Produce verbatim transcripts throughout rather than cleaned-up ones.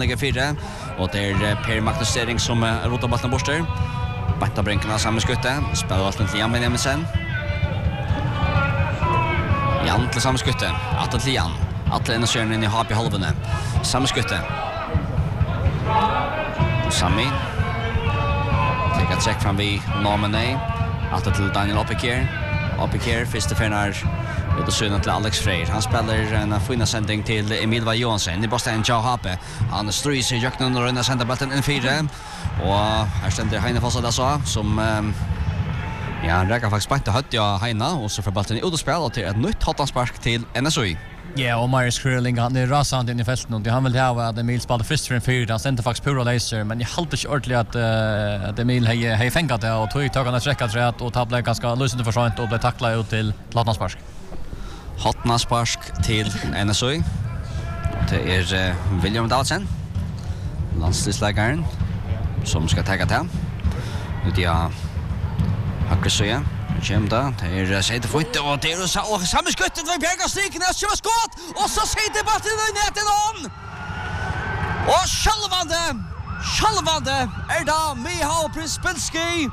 Ligger fyra och det är Per Magnus Stering som rotar bollen bort där. Bätta brinkarna samma skutte. Spelar bollen till Jan Benjaminsen. Jan till samma skutte. Att till Jan. Att lämna kärnan in i H P halvene. Samma skutte. Sammy. Take a check fram vi Normanay. Att till Daniel Oppiker. Oppiker första färnar. Och då syns till Alex Freyr. Han spelar en fina sändning till Emil Va Johansson. I Boston Joe Hape. Han styr sig jöknen och runda centerbollen in fyra. Och här ständer Heine Fossa där så som um, ja, han räcker faktiskt bättre hött ja Heine och så får bollen i utspel och till ett nytt hottanspark till N S O I. Ja, och Marius Kröling han är rasande in i fältet och han vill ha att Emil spelar först för en fyra. Han ständer faktiskt pura laser men jag håller inte ordentligt att uh, att Emil har har fängat det och tog tag han sträcka rätt och tappade ganska lösande för sent och blev tacklad ut till hottanspark. Hottanspark till N S O I. Det är uh, William Dahlsen. Landslagsläggaren som ska ta det. Nu ja Hakkesøya. Kjemda, det är sätter fot och det är så och samma skottet för Berga striken och så skott och så sätter bollen ner till någon. Och självande, självande är det Michał Przyspilski.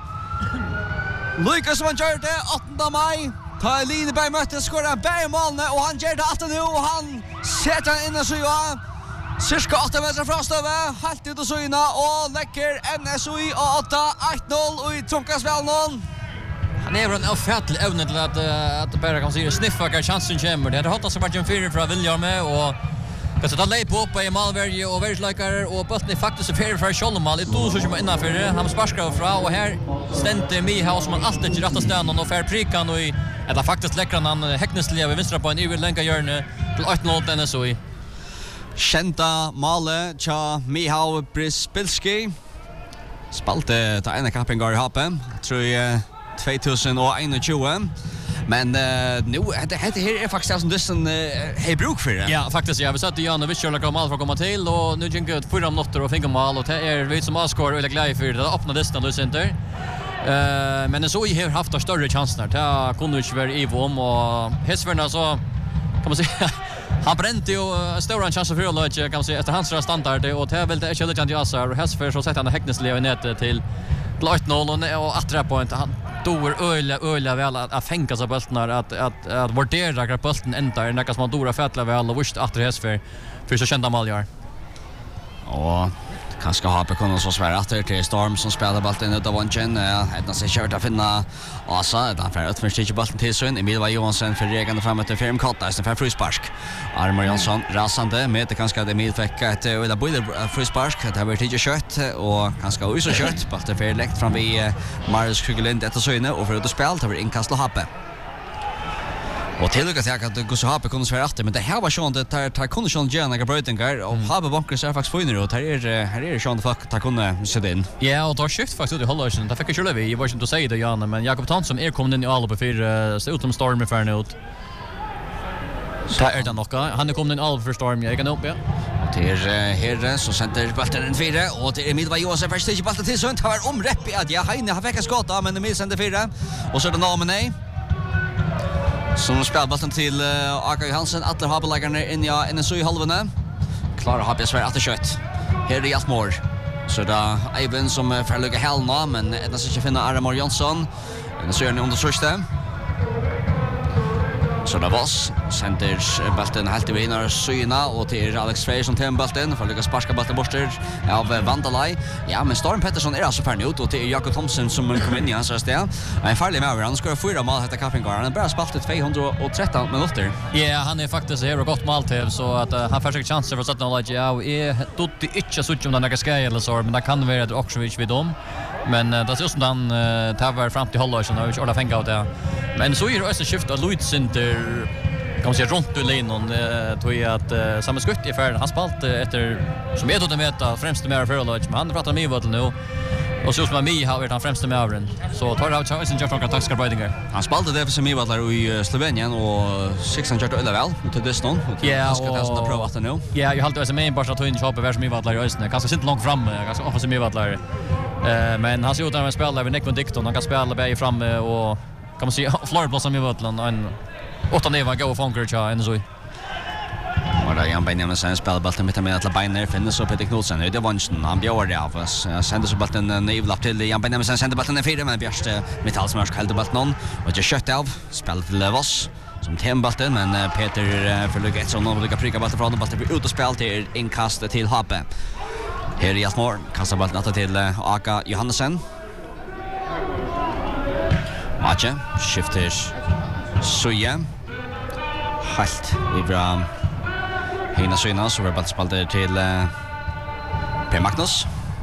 Lucas van Jarte åttonde maj. Ta Lineberg mötte skora Bergmalne och han gör det att nu och han sätter in och så ja. Cirka åtta meter från stöve, helt ut och syna och läcker N S O I och åtta ett noll och i Tronkas noll. Han är en ofärtlig evne till att att bara kan se sniffa kan chansen kommer. Det har haft så mycket fyra från William med och kan ta lei på på i Malverge och väl likar och bollen är faktiskt för för Schollemal. Det då så som innan för han sparkar fra och här stände Michał som man alltid inte rätta ställen och för prikan och i eller faktiskt läckran han Häcknesliga över vänstra på en över länka hjörne till åtta noll N S O I. Kända Male tja Michał Przyspilski. Spalte ta ena kampen går i hapen. Tror jag tjugohundratjugo. Men uh, nu det heter här är faktiskt som dussen hej bruk för det. Ja, faktiskt ja, vi satt Jan och vi körde Kamal för att komma till och nu gick ut fyra minuter och fick mål och det är vi som har skor och det glädje för det öppna distan då center. Eh men så i har haft en större chans där. Det kunde ju vara Ivo om och Hesverna så kan man säga han brände ju stora chanser för att kan man säga efter hans standard och det är väl det är inte Jasar och Hesver så sätter han Häcknesliga ner till åtta noll och attra point han dår öliga öliga väl att, att fänka sig bollen att att att värdera att bollen ändar när man dora fettla väl och visst attra Hesver för så kända målgör. Och kanske har på kunnat så svär att det är Storm som spelar bollen ut av vanchen. Ett nästan kört att finna Asa där för att första bollen till Sund Emil Va Johansson för regande framåt till fem Katta istället för frispark. Armor Jansson rasande med det kanske att Emil fick ett eller både frispark det har varit inte kört och kanske också kört bollen för läkt fram vid Marius Kugelind efter Sönne och för att spela det var inkast och happe. Och till och med att det går så happe kunde svära att men det här var sånt det tar tar kunde sån gärna några brötingar och happe bankers är faktiskt finare och här är här är det sånt fuck tar kunde sätta in. Ja, och då skift faktiskt det håller ju inte. Det fick ju vi var inte att säga det Janne men Jakob Tansson är kommit in i alla på för så utom Storm med för ut. Så är det nog han är kommit in all för Storm jag kan upp ja. Det är herre så sätter bollen in fyra och det är Emil Va Johansson först inte bollen till Sund har omräpp att ja Heine har fått skott men Emil sänder fyra och så är det Normanay som spelar bollen till uh, Aka Johansson att ha beläggarna in i N S O I halvene. Klarar har besvär att det kött. Här är det Altmor. Så då Eivind som uh, får lucka helna men det ska inte finna Armor Jansson. Den så gör ni under första. Så det var Sanders bollen helt i vinner syna och till Alex Freyr som tar bollen för lyckas sparka bollen bort av Vandalai. Ja, men Storm Pettersson är alltså färdig ut och till Jakob Thomsen som kommer in i hans sted. En farlig med han ska fyra mål heter Kaffingard. Han bara spalt tvåhundratretton minuter. Ja, han är faktiskt här och gott mål till så att uh, han försöker chanser för att sätta något ja och är dotte inte så om den där ska eller så men det kan vara att Oxford vid dem. Men uh, det ser ut som han uh, tar fram till håller så nu vill jag fänga av det. Men så är det också skift att Lloyd Center kan man säga runt Linon eh tror jag att uh, samma skott i färden han spalt uh, efter som är då den vet främst med Fairlodge men han pratar med vad nu och så som Ami har varit han främst med överren så tar det ut chansen jag från taktiska brödingar han spaltade det för som var i Slovenien och sex hundra eller väl till det stund ja ska ta såna prova att nu ja jag håller det som en bara att inte hoppa vars som var i ösnen kanske inte långt fram ganska offensivt med vad eh men han ser ut att han spelar över Nick von Dicton han kan spela bäj fram och kan man se Florida som i Vatland en åtta neva gå från Kurcha en så. Och där Jan Benjamin spelar bollen mitt med alla beiner finns så Peter Knudsen det vanchen han bjöd det av oss sänder så bollen nivlapp till Jan Benjamin sänder bollen i fyra men Bjärste Metallsmark hade bollen någon och det kött av spelar till Levos som tembollen men Peter för lycka ett sån och lycka pricka bollen från bollen ut och spel till inkast till Hape. Här är Jasmor kastar bollen åt till Aka Johansen. Matche skifter Suja halt Ibrahim Hina Suina så var bollen spelad till Per Magnus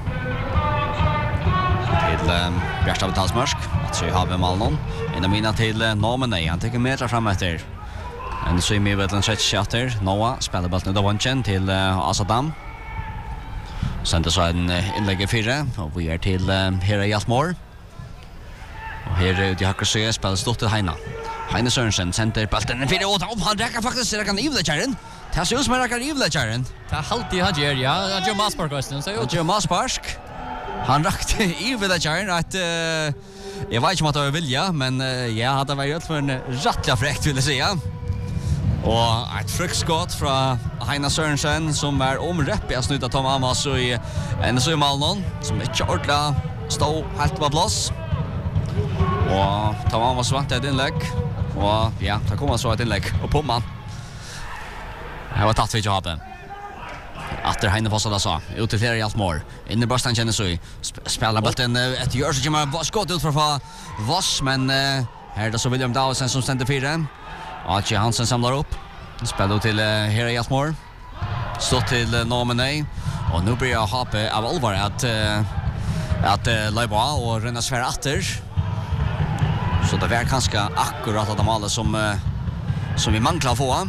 till Bjärsta Metallsmark så har vi Malnon innan mina till Norman han tar meter fram efter en så i med väl en chatter Noah spelar bollen då vanchen till Asadam. Sen det så en inlägg i fyra och vi är till här i Jasmor. Och här är det hackar sig spelar stort till Heina. Heine Sørensen center bollen i fyra och han räcker faktiskt det kan Ivla Kjæren. Det ser ut som han räcker Ivla Kjæren. Det är alltid han gör ja. Han gör Maspark också så han gör Maspark. Han räckte Ivla Kjæren att jag vet inte om att jag vill ja men jag hade varit för en rättliga fräckt vill jag säga. Och ett fruktskott från Heina Sørensen som är omräpp jag snuttar Tom Amas och i en så i Malnon som inte ordentligt stod helt på plats. Och Tom Amas vant ett inlägg och ja, det kommer så ett inlägg och på man. Jag var tatt vid jobben. Att det Heina Fossala sa ut till flera Jasmor. In i bröstan känner sig spelar bollen ett gör så kommer skott ut för Voss men här är det så William Dawson som ständer fyra. Archie Hansen samlar upp. Spelar till Hera Jasmor. Står till Norman och nu blir jag hoppa av allvar att att Leiba och Renna Sver åter. Så det är ganska akkurat att de alla som som vi manglar få.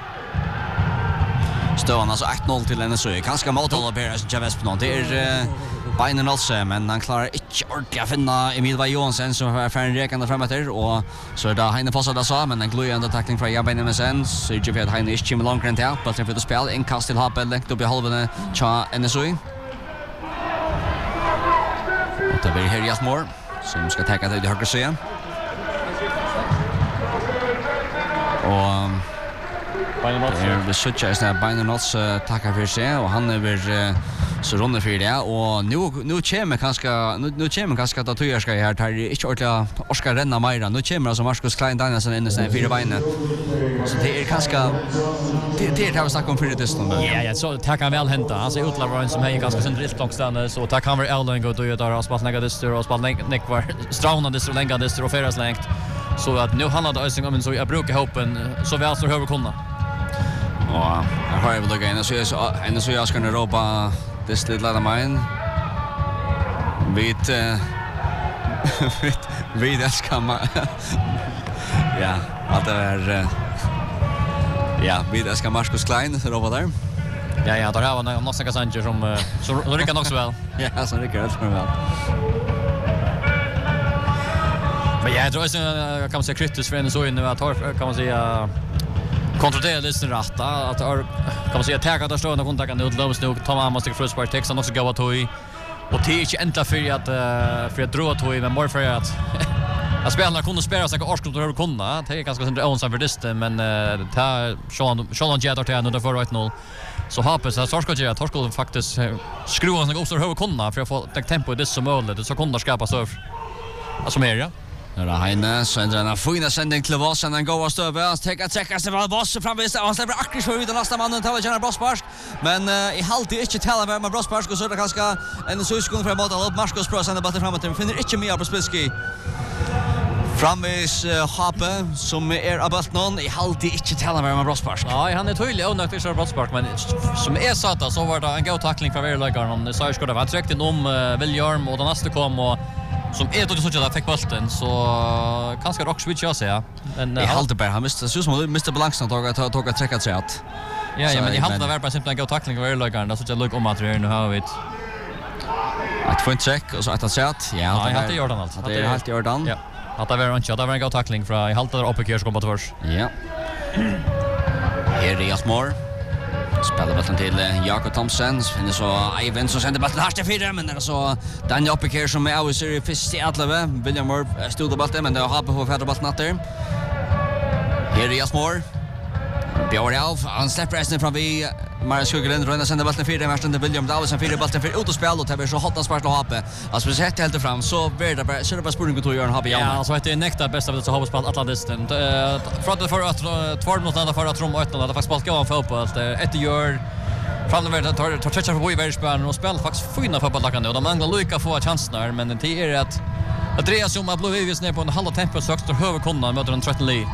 Stående alltså ett noll till N S U. Ganska måltål på Chavez på någon. Det är Beinen också, men han klarar inte ordentligt att finna Emil Vai Johansen som har färre rekande framåt och så är det Heine Fossada sa, men en glöjande tackling från Jan Benjamin sen så är det för att Heine inte kommer långt till bollen för att spela, inkast till Hape, längt upp i halvan tja N S U. Och det blir här Jasmor som ska täcka till det högra sidan. Och det är så tjänst när Beinenots tackar för sig och han är väl så runde för det och nu nu kommer kanske nu nu kommer kanske att jag ska här tar inte ordla Oskar renna mer nu kommer alltså Marcus Klein Danielsen in i sina fyra beine så det är kanske det det har vi snackat om för det stund. Ja ja så tackar väl hämta han ser utlavar som är ganska centralt långstående så tackar han väl Erling och då gör där spalt lägga det styr och spalt Nick var strånande så länge det styr och färras längt så att nu handlar det alltså om så jag brukar hoppen så väl så hör vi kunna. Ja, jag har ju väl igen så jag en så jag ska nu ropa det stilla där mine. Vet vet vet det ska man. Ja, att det är ja, vet det ska Marcus Klein ropa där. Ja, ja, där har man nästan Sanchez som så rycker också väl. Ja, så rycker det för väl. Men jag tror att kan man säga kritiskt för en så inne att kan man säga kontrollera listan rätt att kan man säga täcka där står någon kontakt nu Lums nu tar man måste först part text också gå att toy och det är inte äntla för att för att dra toy men mer för att att spelarna kunde spela sig och orskot och kunna det är ganska centralt onsam för det men ta Sean Sean Jett där nu där för ett noll så hoppas att Torskot gör att Torskot faktiskt skruva sig upp så hög kunna för att få det tempo i det som möjligt så kunde skapa så alltså mer ja. Nu är Heine, så ändrar en fina sändning till Voss, en goda stöve. Han tänker att träcka sig från Voss framvis. Han släpper akkurat för ut och nästa mannen tar väl gärna Brossparsk. Men uh, i halvtid inte tälla med med Brossparsk och så är det ganska en sysskund för att mata upp. Marskos prövar sända batten framåt. Men finner inte mer på Spilski. Framvis uh, Hape som är av Bötnon. I halvtid inte tälla med med Brossparsk. Ja, han är tydlig och nökt för Brossparsk. Men som är satt så var det en god tackling för Verläggaren. Det sa ju skulle vara tryckt in om uh, William och den nästa kom och som är då så att jag fick bollen så kanske rock switch jag säger men i Halterberg han måste så som mister balansen och ta ta träcka sig att ja ja men i Halterberg var bara simpelt en god tackling över Verläggaren så jag lugg om att det nu har vi ett point check och så att sätt ja han hade gjort han alltså det är helt gjort han ja att det var inte det var en god tackling från i Halterberg uppe körs komma tvärs ja här är Jasmor spelar bollen till Jakob Thomsen finner så Ivan som sänder bollen här till fyra men det är så Daniel Uppiker som är av i serie först i alla William Moore stod bollen men det har på för bollen natter här är Jasmor Björn av, han släpper resten från vi Marius Skuggelund, Röna sänder bollen fyra, Marsten William Davidsen fyra bollen för ut och spel och det blir så hottan spark och hape. Alltså vi sätter helt fram så blir det bara så det bara spurning att göra en hape. Ja, alltså det är nekta bästa av det så har vi spelat Atlantisten. För att för att två minuter för att trom åtta det faktiskt spelat gå fotboll ett gör framöver att tar tar touchar på i världsbanan och spelar faktiskt fina fotbollslackande och de manglar lika få chanser men det är att att Andreas som har blivit ner på en halv tempo så högst huvudkunna möter en tretton Lee.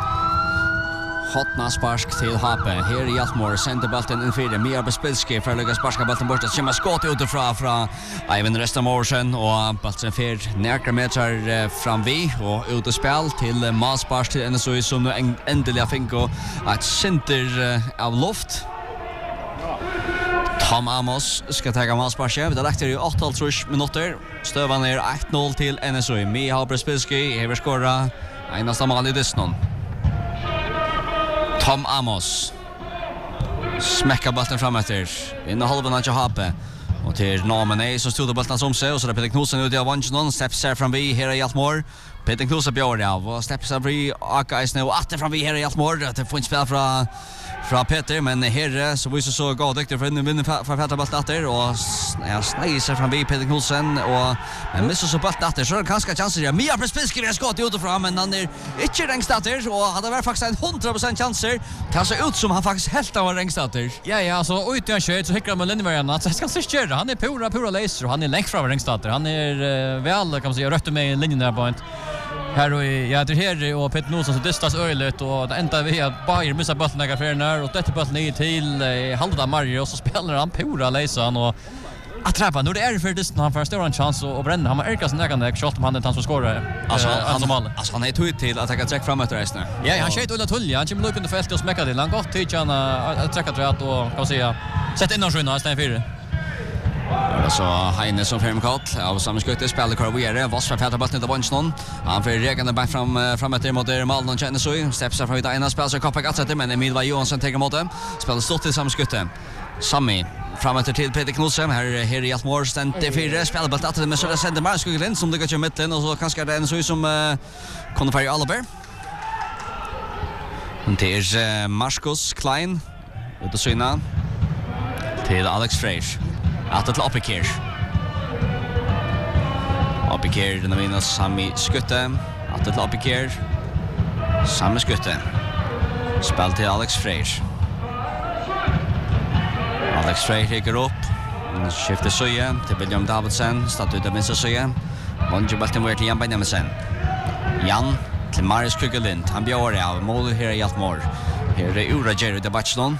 Hotna spark till Hape. Här i Hjaltmore center bollen in fyra. Mia Bespilski för att lyckas sparka bollen bort. Det kommer skott utifrån från Ivan Restamorsen och bollen för nära meter fram vi och ut och spel till Maspark till N S O som nu äntligen fick ett center av luft. Tom Amos ska ta Maspark. Det har lagt i åtta minuter. Stövan är ett noll till N S O. Mia Bespilski har skorat enasta mål i distnon. Tom Amos smäckar bollen framåt in i halvan av Hape och till Namene som stod bollen som sig och så där Peter Knudsen ut i avanchen steps här fram vi här i Hjaltmore Peter Knudsen björ av och steps här vi Aka is nu åter fram vi här i Hjaltmore det får inte spel från från Peter men här så vi så så god duktig för att vinna för fälla bollen åter och ja snäser fram vi Peter Knudsen och men missar så bollen åter så kanske chanser ja Mia Prespilski har skott ut fram men han är inte längst åter och hade väl faktiskt en hundra procent chanser kan se ut som han faktiskt helt av längst åter. Ja ja så ut i kött så hickar man Lindberg att det ska se köra han är pura pura laser och han är längst fram längst åter han är uh, väl kan man säga rätt med linjen där på ett här och ja det här och Peter Nilsson så distas ölet och det ända vi att Bayern missar bollen några färnar och detta bollen ner till eh, halva Mario och så spelar han pura laser och att träffa nu det är för distan han får stor en chans och bränna han har erkas näga näga shot om han inte han som skorar alltså eh, han som alltså han är tog till att ta check framåt resten. Ja han skjuter Ulla Tulja han kommer nog kunna fälta och smäcka det långt gott tid han att träcka rätt och kan man säga sätta in och skjuta nästan fyra. Så Heine som femkott av samskuttet spelar Karviere Voss för fälla bollen till Vanchnon. Han får regande back fram framåt mot Malmö känner så steps från ut ena spel så Kappa Gatsätter men Emil var Johansson tar emot det. Spelar stort till samskuttet. Sammy framåt till Peter Knudsen här här i Hjaltmore ständigt fyra spelar bollen att med så sender Marius Skuggelund som det går i mitten och så kanske det är en så som uh, kunde färja Alberg. Och det är uh, Marcus Klein ut och syna till Alex Fresh. Att det loppar kir. Loppar kir den vinner Sammy Skutte. Att det loppar kir. Sammy Skutte. Spel till Alex Fresh. Alex Fresh gick upp. Skiftar Söje till William Davidsen. Stad ut av vänster Söje. Vann bollen vart till Jan Benjaminsen. Jan till Marius Skuggelund. Han bjöd av mål här i Hjaltmore. Här är Ura Jerry Debatchnon.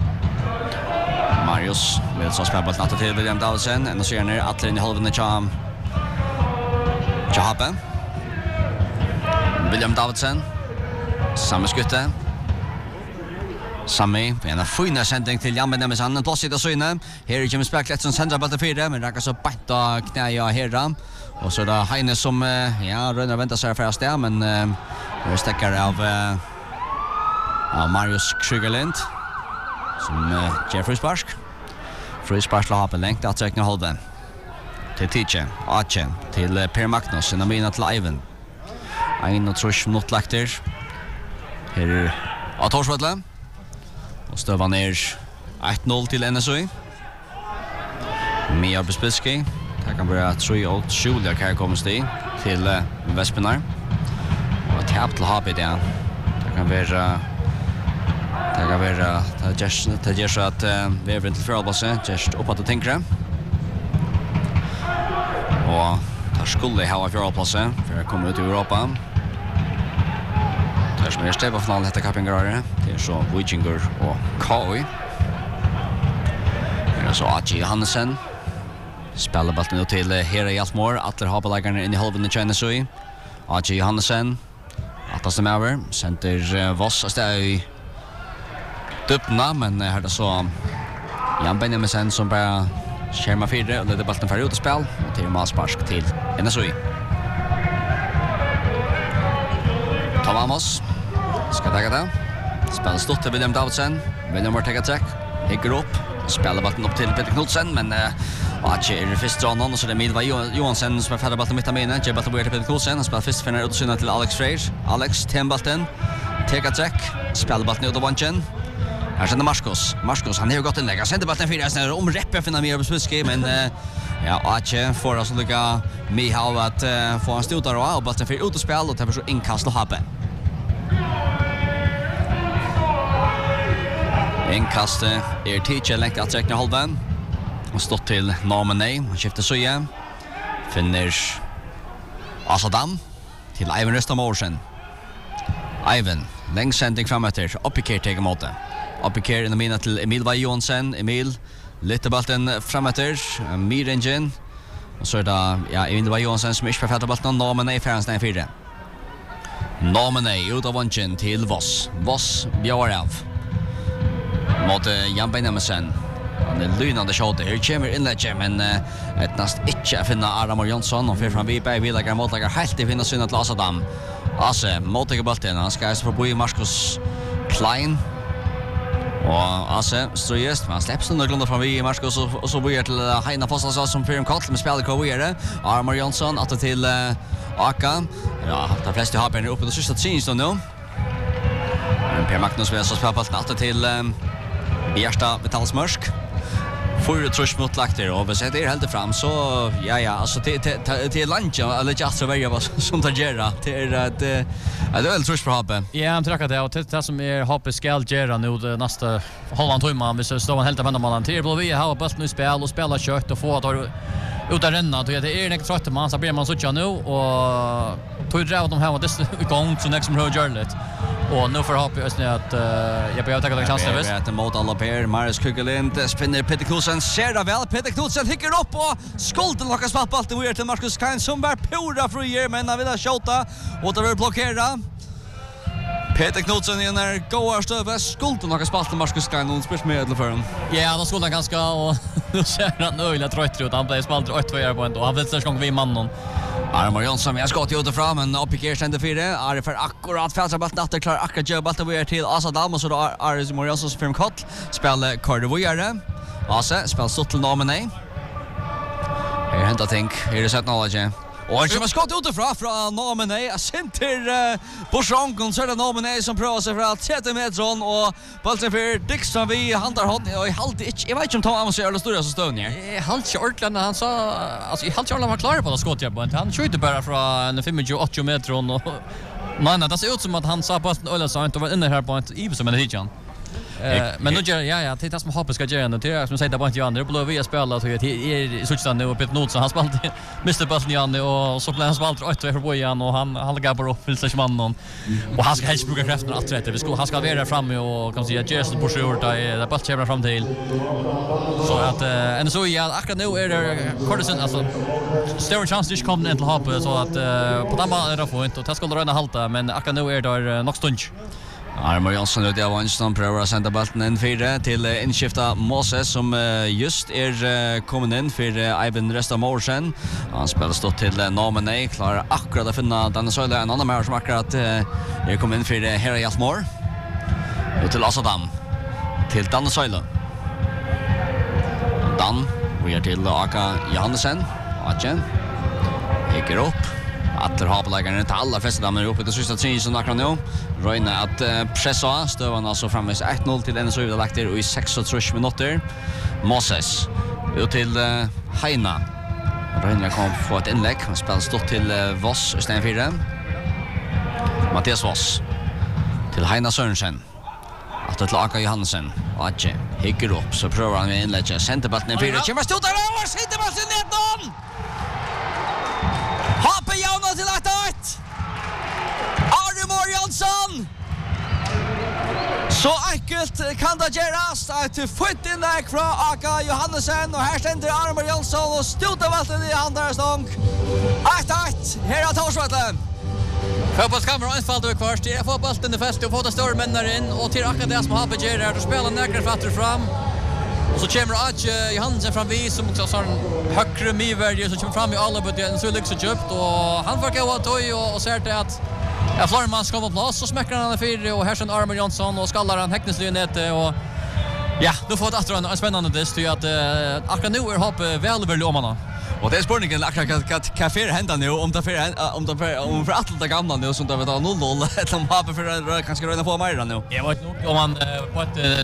Marius vill så spela bollen till William Davidsen och så ner att in i halvan av Cham. Chahape. William Davidsen. Samma skutte. Sammy, en fin sändning till Jan Benjaminsen en plats i det syne. Här är James Backlet som sänder bollen fyra men räcker så bättre knä ja här. Och så där Heine som ja rönnar väntar sig för att men det stäcker av av Marius Skuggelund. Som uh, Jeffrey Sparsk. Free Sparsk har på längt att räkna halva. Till Tiche, Ache, till uh, Per Magnus, en amina till Ivan. En och trus minut lagt där. Här är Torsvedle. Och stövan ner ett noll till N S O. Mia Bespilski. Här kan börja tre och sju där kan komma sti till uh, Vespinar. Och tapp till H B där. Det kan vara Det kan vara det just det gör så att vi är inte för alls just uppåt att tänka. Och där skulle ha för alls för att komma ut i Europa. Det är som är stäva final detta kappingar det är så Wichinger och Kai. Det är så Achi Hansen spelar bollen till här i Hjaltmore att ha på läggarna in i halvan i China Sui. Achi Hansen att det över center Voss stay Duppna, men här det så Jan Benjaminsen som bara skärmar fyra och leder bollen för ut och spel och till Maspark till N S O. Tom Amos ska ta det. Spelar stort till William Davidsen. William har tagit check. Hickar upp. Spelar bollen upp till Peter Knudsen, men Ache är först drar någon och så det Milva Johansson som är färdig bollen mitt av minen. Ger bollen till Peter Knudsen. Han spelar först för ut och syna till Alex Fresh. Alex till bollen. teka trekk, spelar bollen ut av vanchen. Här sender Marcos. Marcos han har ju gått inlägg. Han sänder bollen fyra snär om reppe finna mer på Swiski men uh, ja, Ache får alltså lycka med ha att uh, få en stotar och bollen för ut och spel och tar så inkast och habbe. Inkast är teacher längt att räkna halvan. Och stått till Normanay. Han skiftar Söje. Finner Asadam till Ivan Röstamorsen. Ivan, längsändning framåt. Uppikert till emot det. Uppikert in mina till Emil Vajonsen. Emil, lite bollen framåt. Miringen. Och så är det ja, Emil Vajonsen som inte författar bollen. Normanay färans den fyra. Normanay ut av vanchen till Voss. Voss bjöar av. Mot Jan Benjaminsen. Han är lynande shot. Här kommer inlägget men uh, ett näst inte att finna Aramor Jonsson och för fram vi på villagar motlagar helt i finna synd att Asadam. Asse motlägger bollen. Han ska alltså förbi Marcus Klein. Och Asse ströjest men släpps under glunda fram vi Marcus och, och så börjar till uh, Heina Fossasson som för en kall med spelar kvar. Aramor Jonsson att till uh, Aka. Ja, de flesta har uppe på sista tiden så nu. Per Magnus vill så spela bollen att till um, Bjärsta Metallsmörsk. För trusch mot lakter och så det är helt fram så ja ja alltså till till till lunch eller just så välja vad som tar gera till att det är väl trusch för hoppe. Ja, han trycker det och det som är hoppe skall gera nu nästa halvan timme vi så står han helt vända man till vi har bollen i spel och spela kött och få att ut där renna då det är en extra trött man så blir man så tjå nu och tog dra att de har det igång så nästa som hör görligt. Och nu får jag hoppas att uh, jag behöver ta den chansen visst. Det är mot alla Per Marius Kugelind spinner Peter Knudsen ser det väl Peter Knudsen hickar upp och skolten lockas fast bollen vidare till Marcus Klein som var pura frier men han vill skjuta och det vill blockera. Peter Knudsen i när goar stöv skolten lockas fast till Marcus Klein och spelar med för honom. Ja, då skulle han ganska och nu ser han nöjligt trött ut. Han blev smalt åt två på en och han vill så gång vi mannen. Armor Jonsson, jag ska till utifrån men Uppikert ständer fyra. Är för akkurat fältsbollen att klara akkurat jobb att vi till Asadam och så då Armor Jonsson som kort spelar Cordovojare. Asa spelar stort till Normanay. Här hämtar tänk. Här är det sett knowledge. Och så man ska ut utifrån från Normanay. Jag center på Shangon så är det Normanay som prövar sig för att sätta med sån och bollen för Dixon vi handlar hot och i halt inte. Jag vet inte om Thomas ser eller stora så stön här. Eh halt Ortland han sa alltså i halt Ortland var klar på att skotja på. Han skjuter bara från tjugoåtta meter och nej det ser ut som att han sa på att Ölla sa inte var inne här på ett i som en hitjan. Eh men nu gör ja ja det är som hoppas ska göra nu till som säger det bara inte Janne blå vi spelar så det är så nu uppe nåt så han spelade mister bollen Janne och så blev han spalt åt för bojan och han han går bara upp till sig mannen och han ska helst bruka krafterna att rätta vi ska han ska vara framme och kan säga Jason på sjön där är bara kämpa fram till så att eh en så ja akkurat nu är det Cordison alltså större chans att komma in till hopp så att på den bara är det fint och det ska röna halta men akkurat nu är det nog stund. Armor Jonsson ut av Vanston prövar att sända bollen in fyra till uh, inskifta Moses som uh, just är uh, kommit in för uh, Ivan Röstamorsen. Han spelar stått till uh, Normanay, klarar akkurat att finna Danne Söyle, en annan mer som akkurat uh, är kommit in för uh, Hera Hjaltmore. Ut till Asadam, till Danne Söyle. Dan, vi är till Aka Johannesen, Achen, gick upp. Att ha på lägaren till alla flesta damer uppe till sista tiden som akkurat nu. Röjna att uh, pressa stövan alltså framme ett noll till en så vidare lagt i sextiotre minuter. Moses ut till uh, Heina. Röjna kom få ett inlägg. Han spelar stått till uh, Voss i stället fyra. Mattias Voss till Heina Sörensen. Att till Aka Johansen. Adje hickar upp så prövar han med inlägget. Centerbollen i fyra. Kommer stå där och centerbollen i noll. Hoppe Jauna till ett ett. Armor Jonsson. Så enkelt kan det göras att fått in där från Aka Johannesen och här ständer Armor Jonsson och stotar vatten i andra stång. ett ett. Här är Torsvatten. Fotbollskamera anfall då kvar. Det är fotbollen i fäste och få det större männer in och till akkurat det som har begärt att spela näkra fatter fram. Och så kommer Adje Johansen fram vi som också har en högre mivärde som kommer fram i alla budgeten så lyckas köpt och han får gå att toy och, och ser det att ja, Florman ska på plats så smäcker han fyra och här sen Armor Jonsson och skallar han häckneslynet och ja, nu får det att en spännande dist till att uh, akkurat nu är hopp väl väl om han. Och det är spårningen akkurat kafé hända nu om det för om det för om för att det gamla nu som det vet noll noll ett som har för kanske röna på mer nu. Jag vet nog om man på ett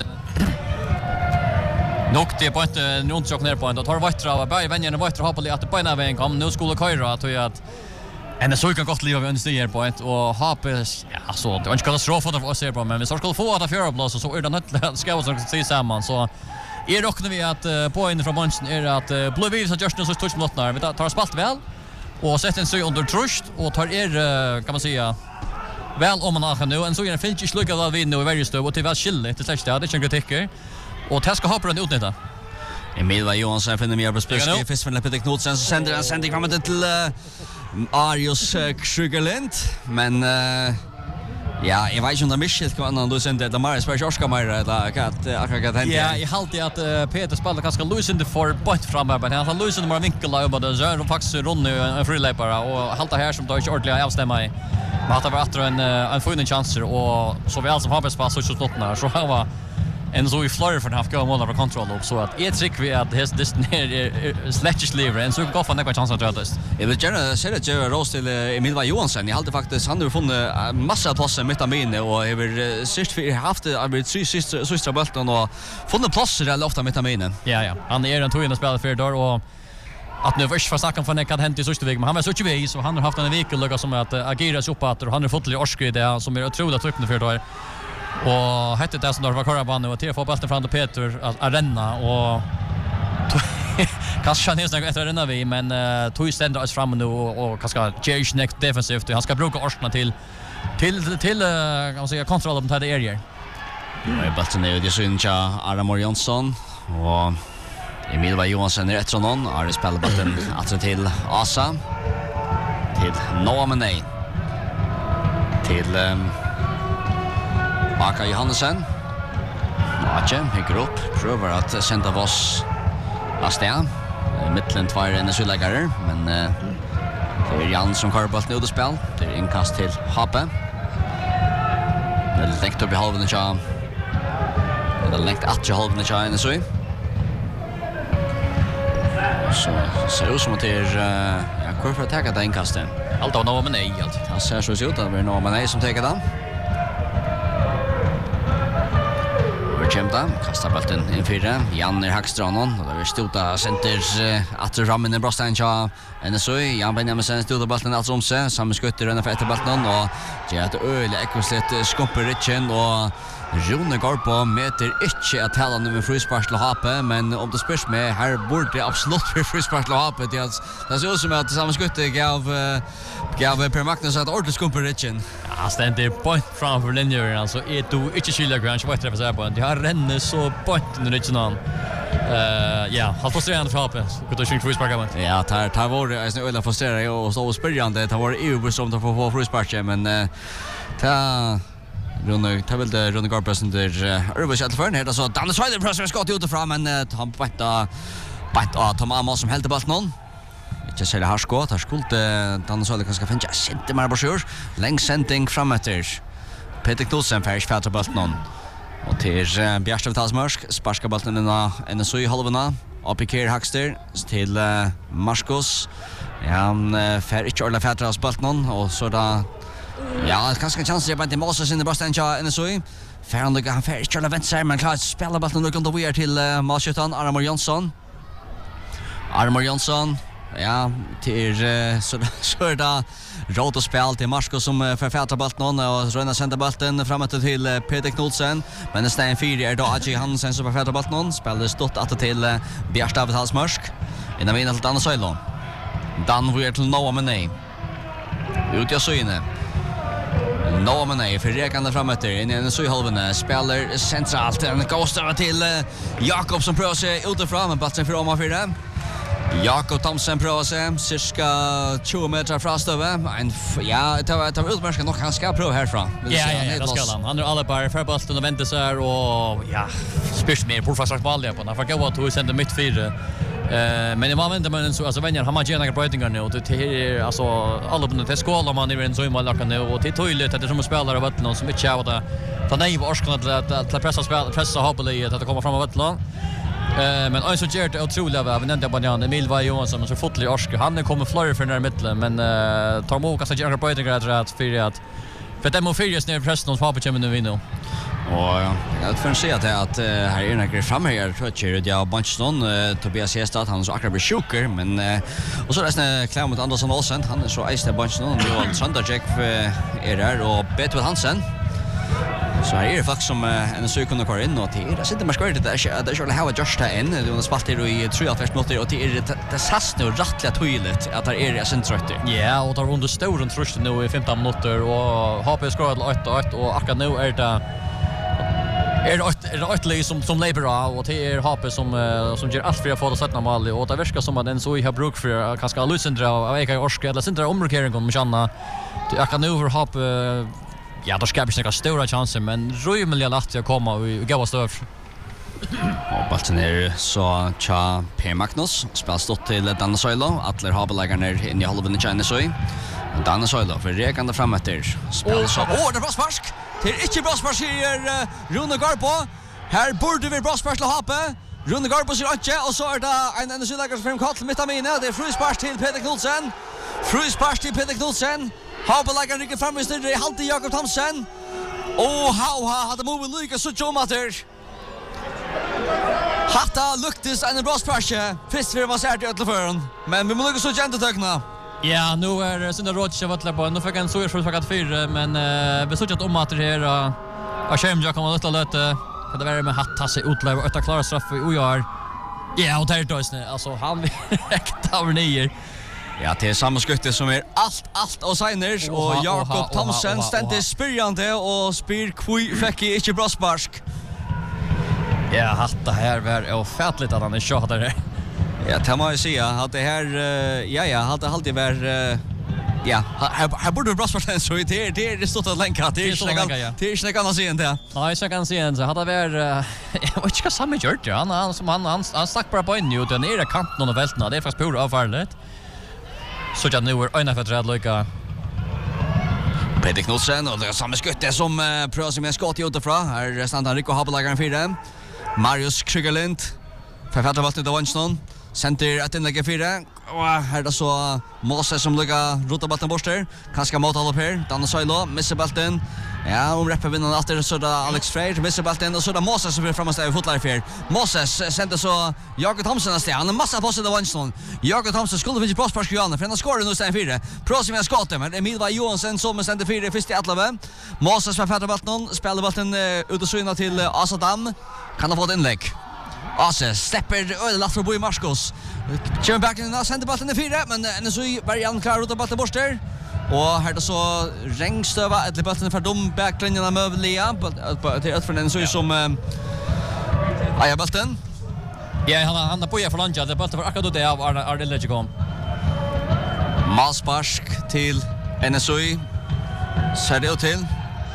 nog det på ett runt ner på och tar Vittra börjar vännerna Vittra har på att på en väg kom nu skulle köra att jag att en så kan gott leva vi understiger på ett och hoppas ja så det var inte katastrof för oss här på men vi ska få att fjärde plats så är det nödvändigt ska vi se samman så är räknar vi att på in från bunchen är att Blue Wheels och just nu så touch motnar vi tar spalt väl och sätter en så under trust och tar er kan man säga väl om man har nu en så är det finns inte lucka vi nu i varje stöd och till väl skille till släkt det är inte tycker och det ska hoppa den utnyttja Emil Johansson finner mer på spelskift först från Peter Knudsen så sänder en sändning kommer till Arius Krugerlind men ja, jag vet inte om det är Michel kan annan då sen det Maris för Oscar Maira eller att akkurat hänt. Ja, jag håller att Peter spelar ganska loose in the for point framme men han har loose in the vinkel över det så och faktiskt runt en friläpare och halta här som då inte ordentligt avstämma i. Men att det var att en en funnen chanser och så väl som har spass så slottnar så han var en så i flyer för half goal mål på kontroll upp så att ett trick vi att häst det ner släckes lever en så går fan några chanser att rädda. Jag vill gärna säga att jag rost till Emil Johansson. Jag hade faktiskt han har funnit massa platser mitt av minne och över sist för haft över tre sista sista bollen och funnit platser eller ofta mitt av minne. Ja ja, han är en tvående spelare för där och att nu först för snacken från kan hänt i sista väg men han var så inte vi så han har haft en vecka lucka som att agera så på att han har fått lite orske det som är otroligt tryckande för där. Och hette det som då var Karaban och till få bollen fram till Peter att arena och kanske han är snart efter arena vi men tog ständer oss fram nu och kanske Jerry next defensivt han ska bruka orsna till till till kan man säga kontroll på det area. Nu är bollen är det synja Aramor Jonsson och Emil Johansson är rätt från någon har spelat bollen att till Asa till Noah Meney till um, Baka Johansen. Matchen hyggr upp. Prövar att sända oss Astea. Mittlen två N S U-läggare. Men uh, det är Jan som kör bollen ut och spel. Det är inkast till Hape. Det är läckt upp i halven i tja. Det är läckt att i halven i tja N S U. Så ser det ut som att det är uh, ja, kvar för att täcka det inkastet. Allt av Noah Meney. Det ser så ut att det är Noah Meney som täcker den. Kemta, kastar bollen in fyra. Janne Hackstranon och det är stota center att rammen i bröstan så en så Jan Benjamin stota bollen alltså om sig samma skutter den för efter bollen och det är ett öle ekoslet skopper richen och Rune går på meter inte att hälla nummer frispark till Hape men om det spörs med här borde absolut för frispark till Hape det är det ser ut som att samma skutter gav gav Per Magnus att ordentligt skopper richen. Ja, ständer point framför linjen alltså är du inte skilja grant vad det är på det har renne så point när det någon eh ja har frustrerande för Hape så kunde ju frispark men ja tar tar var det är öle frustrerande och så spyrjande det var ju bestämt att få frispark men ta Rune tar väl det Rune Garpresen där Urban Chatterford här så Danne Swider pressar skott ut fram men han bätta bätta Thomas som helt bort någon inte så det har skott har skulle Danne Swider kanske finna inte mer på sjur längst sending framåter Peter Knudsen färs fätter bort någon och till Bjärsta Vitalsmörsk sparska bollen in en så i halvorna upp i Kier Hackster till Marcus ja han fär inte alla fätter av bollen och så där ja, kanske en chans att jag inte måste sinna bara stanna en så i. Färande han fär inte alla vänster men klart spela bollen då kan då vi är till uh, Malsjötan Aramor Jonsson. Aramor Jonsson. Ja, till uh, så så är det råd att spela till Marco som uh, förfätar bollen och röna sända bollen framåt till uh, Peter Knudsen. Men det står en fyra är då Aji Hansen som förfätar bollen spelar stått att till uh, Bjärsta Vitalsmörsk. Innan vi in till andra sidan. Dan vi är till Noah Meney. Ut jag så inne. Noah Meney för rekande framåt in i en så i halvan spelar centralt en kostar till uh, Jakob som prövar sig utifrån men bollen för om fyra. Jakob Thomsen prövar sig cirka tjugo meter från stöve. En ja, det var det var utmärkt nog han ska pröva härifrån. Ja ja, det ska han. Han är alla bara för bollen och väntar så här och ja, spyrs mer på fast boll på. Han får gå att sända mitt fyra. Eh men i momentet men så alltså vänner har man gärna brötingar nu och det är alltså alla på det skålar man i en så i mål nu och till toilet att det som spelar av vattnet som inte har det ta nej på orskan att att pressa spel pressa hoppa det att det kommer fram av vattnet Eh men alltså gör det otroligt väl. Vi nämnde bara Emil Vai Johansson som så fotlig orsk. Han kommer flöra för den mitten men eh tar mot kanske göra på ett att för att för det måste fyrjas ner pressen och pappa kommer nu vinna. Och ja, jag får se att det att här är några fram här tror jag ja Bunchton Tobias Hestad han så akkurat blir sjuker men och så resten klar mot Andersson Olsen han är så ice Bunchton och Sanderjack är där och Betul Hansen. Så här är det faktiskt som en så kunde köra in och till det sitter man ska det där det skulle ha just där in det var spalt i tre av första minuter och det är det sast nu rättliga tydligt att det är det sen trött. Ja, och tar runt stor runt trust nu i femton minuter och H P skårar åtta åtta och akkurat nu är det är det är det ett som som lever av och det är H P som som gör allt för att få det sätta mål och det verkar som att den så i har bruk för kanske Lusendra och Eka Orska eller Sindra omrokering om Janna. Det akkurat nu för H P ja, då ska vi snacka stora chanser men rymliga lätt att komma och gå stöv. Och bollen är så Cha P Magnus spelar stått till Danne Soilo Atler Habelägger ner in i halvan i China så. Danne Soilo för rekande framåter. Spelar så åh det var spark. Det är inte bra spark här Rune Garbo. Här borde vi bra spark till Hape. Rune Garbo ser inte och så är det en energiläggare fram kall mitt av mina. Det är frispark till Peter Knudsen. Frispark till Peter Knudsen. Habelägger rycker fram i styr i halt i Jakob Thomsen. Och Hauha hade mobil lyckas så jomater. Hatta luktes en bra spark. Först för var särt i ötlefören. Men vi må lyckas så jämnt tökna. Ja, nu är Sindra Rocha vattla på. Nu fick en så för fakat fyra men uh, vi såg att om att det här av Shem jag kommer att låta för det var med hatta sig utlive och att klara straff och gör. Ja, och det är då alltså han äkta över nio. Ja, det är samma skytte som är allt, allt och Seiners och Jakob Thomsen ständigt spyrjande och spyr kvui fick inte bra spark. Ja, hatta här var ofärtligt att han är kört där. Ja, det må jag säga att det här, ja, ja, hade alltid varit, ja, här, här borde det bra spark så det är det är stått att länka, det är inte det är inte annat igen det. Nej, så kan se en så hade varit, jag vet inte samma gjort ja, han som han han han stack bara på in ju den är kanten och vältna, det är faktiskt pura avfärligt. Så jag nu är ena för att rädda lycka. Peter Knudsen och det är samma skytte som uh, prövar sig med skott utifrån. Här stannar Rico Habeläggaren fyra. Marius Krygerlind. Författar vatten utav Vansson. Center ett inlägg fyra. Och här är det så Moses som lyckas rota bollen bort där. Kanske mot alla upp här. Danne Soilo missar bollen. Ja, om repper vinner efter så där Alex Freyr missar bollen och så där Moses som vill framåt i fotlar för. Moses sänder så Jakob Thomsen nästa. Han har massa på sig där Vansson. Jakob Thomsen skulle finna på spark Johan för han skårar nu sen fyra. Prosim med skottet men Emil Vai Johansson som sänder fyra först i Atlave. Moses med fattar bollen, spelar bollen ut och syna till Asadam. Kan ha fått inlägg. Ase släpper öde latt i Marskos. Kör back in och sänder bollen i fyra men en så var Jan klar ut av bollen bort där. Och här då så Rengstöva ett bollen för dom backlinjerna mövliga till ett för den så som Aja bollen. Ja, han han på för lunch det bollen för akkurat det av Arne Legicom. Malspark till N S O. Ser det ut till.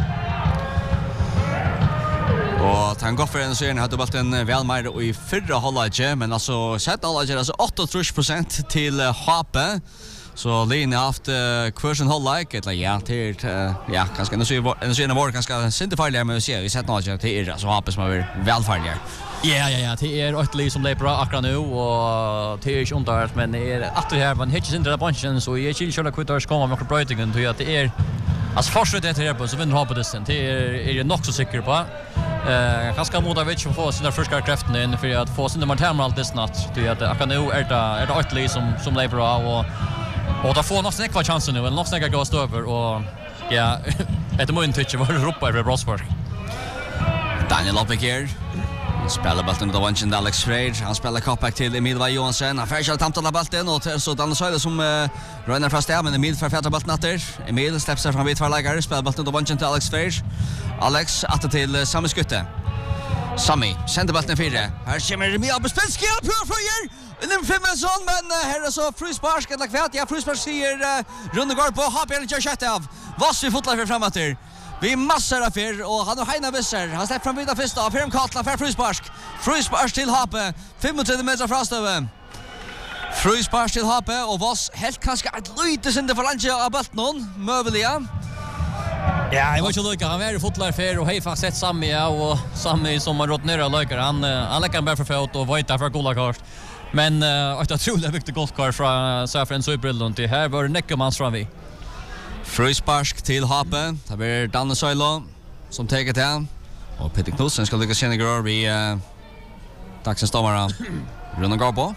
Och han går för en serien hade bollen väl mer i förra halvlek men alltså sett halvlek alltså åttiotre procent till H P. Så Lina har haft kursen halvlek eller ja till ja kanske en så en så en var ganska synte farligare men vi ser vi sett halvlek till är så H P som är väl farligare. Ja ja ja, det är ett lag som lever bra akkurat nu och det är inte undert men det är att det här man hittar inte den bunchen så jag skulle köra kvittars komma med brötingen till att det är alltså fortsätter det här på så vinner H P det det är är jag nog så säker på. Eh kanske mot David som får sina första kraften in för att få sina martermal allt det snart till att akkurat nu är det är det ett lag som som lever bra och och då får nog snäcka chansen nu eller nog snäcka gå över och ja ett moment touch var ropa över Brosberg. Daniel Loppekier spelar bollen då vann Alex Freyr. Han spelar comeback till Emil Vai Johansson. Han får själv tamta bollen och så Danne Soilo som uh, rönnar fast där men Emil får fatta bollen åter. Emil släpper sig från vid förläggare spelar bollen då vann till Alex Freyr. Alex åter till uh, Sami Skutte. Sami sänder bollen fyra. Här kommer Emil Abespelski på Freyr. Inom fem sån men uh, här är så frispark eller kvart. Ja frispark säger uh, Rundegård på H P eller kör shot av. Vass vi fotlar för framåt där. Vi massar av fyr och han har Heina Visser. Han släpper fram vidare första av Ferm Katla för frispark. Frispark till H P. femtiotre meter från stöven. Frispark till H P och Voss helt kanske ett lite synd för landet av bollen. Mövliga. Ja, jag var ju lika. Han var ju fotlar för och hej fast sett samma ja och samma som har rått ner och lökar. Han han lägger bara för fot och vita för goda kort. Men uh, jag tror det är viktigt gott kort från Safran Superlund till här var Neckermans fram vi. Fryspark till Hape. Det blir Danne Søylo som tar det. Och Peter Knudsen ska lyckas känna grör vi uh, dagsens domare Rune Garbo.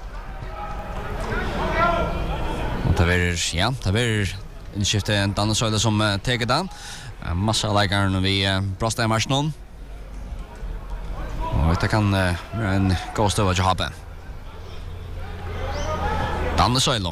Och det blir ja, det blir en skifte Danne Søylo som uh, tar det. Uh, massa likar när vi uh, bröstar i matchen. Och det kan uh, vara en god stöv att Hape. Danne Søylo.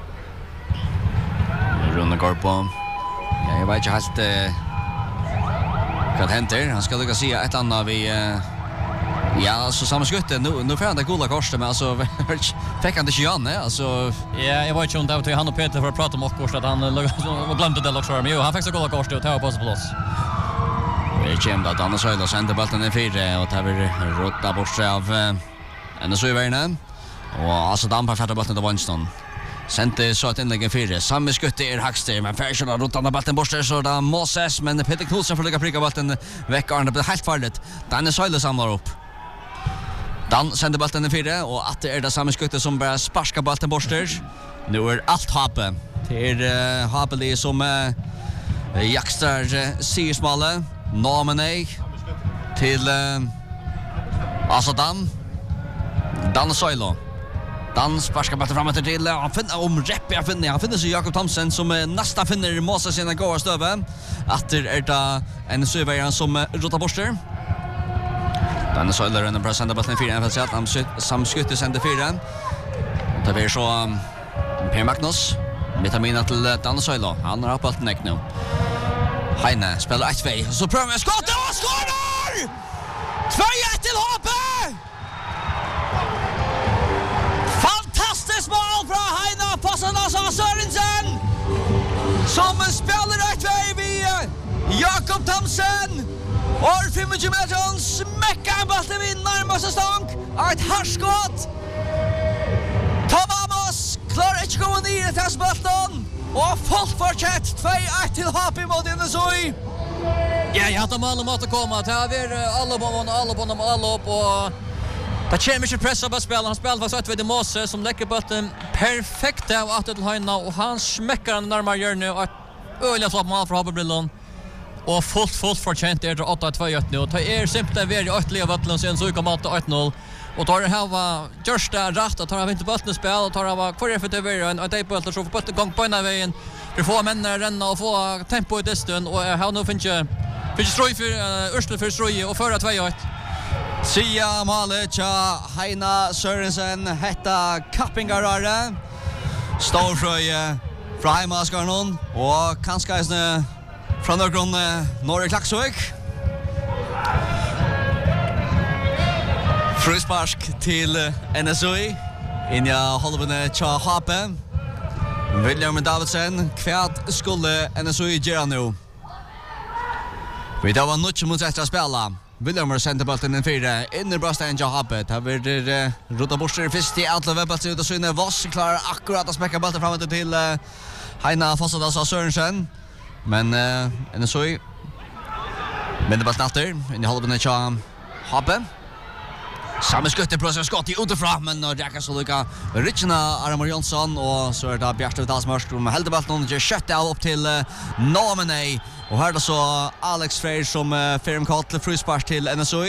Rune Garbo. Ja, jag vet inte helt uh, vad händer. Han ska lyckas se ett annat vi uh, ja, så samma skutte. Nu nu får han det goda korset men alltså fick han det inte igen, alltså ja, jag vet inte om det var han och Peter för att prata om korset att han och glömde det också men jo, han fick så goda korset och ta på sig plats. Det kommer att Danne Søylo sender bollen i fyra och tar vi rotta bort sig av uh, N S U-värnen. Och alltså dampar fattar bollen till vänstern. Sente så att inläggen fyra. Samma skutte är Hackster men Persson har rotat bollen bort så där Moses men Peter Knudsen får lägga pricka bollen väck Arne blir helt farligt. Danne Søylo samlar upp. Dan sender bollen i fyra och att det är det samma skutte som bara sparkar bollen bort. Nu är allt Hape. Det är uh, Hape som uh, jakstar uh, Siersmalle. Nominee till uh, alltså Dan. Danne Søylo. Dan sparskar bollen framåt till han finner om Reppe jag finner han finner så Jakob Thomsen som uh, nästa finner Moses sina goda stöve. Att det är det en Søyvärjan som uh, rotar bort. Danne Søylo är en bra sända bollen i fyra för att han samskutte sända fyra. Det blir så um, Per Magnus vitamina till uh, Danne Søylo. Han har bollen näck nu. Heine spelar ett två så prövar jag skott och skårar! två ett till Hape! Fantastiskt mål från Heine på Sanasa Sørensen! Som spelar ett två vid Jakob Thomsen! Och tjugofem meter smäckar bollen vid närmaste stång. Ett harskott! Tom Amos klarar inte gå ner till bollen. Och fullt fortsatt två ett till Hape mot N S U. Ja, jag hade mål mot att komma. Det har varit alla på honom, alla på honom, alla upp och det känns mycket pressa på spel. Han spelar fast vid Moses som lägger bollen perfekt av att till Heine och han smäckar den närmare hjörnet och ett öliga flott mål för Hape-brillen. Och fullt fullt fortsatt är det åtta två nu och det är simpelt vi är åtta level sen så kommer att åtta noll. Och tar det här var just där rätt att tar inte bollen spel och tar var kvar för det var en att på så får på gång på den vägen. Vi får män renna och få tempo i distun och här nu finns ju finns stroj för Ørsted för stroj och föra två ett. Sia Malicha Heina Sørensen hetta Kappingarare. Stor frøye fra Heimaskarnon og kanskje isne fra Norgrunn Norge Klaksvik. Fryspark til N S U in ja Holvene Cha Hape. William Davidsen kvärt skulle N S U göra nu. Vi tar en notch mot extra spela. William sender bollen in fyra in i brösten Cha Hape. Det blir rota borster först i alla webbats ut och så inne Voss klarar akkurat att smäcka bollen framåt till uh, Heina Fossada Sørensen. Men uh, N S U men det var snatter in i Holvene Cha Hape. Samme skutte prøver skott i utifra, men nå rekker så lukka Richna Aramor Jonsson, og så er det Bjartov Dalsmarsk som helder ballen, og gjør kjøttet av opp til uh, Nominee. Og her er det så Alex Freyr som uh, firm kalt til fryspark til N S U.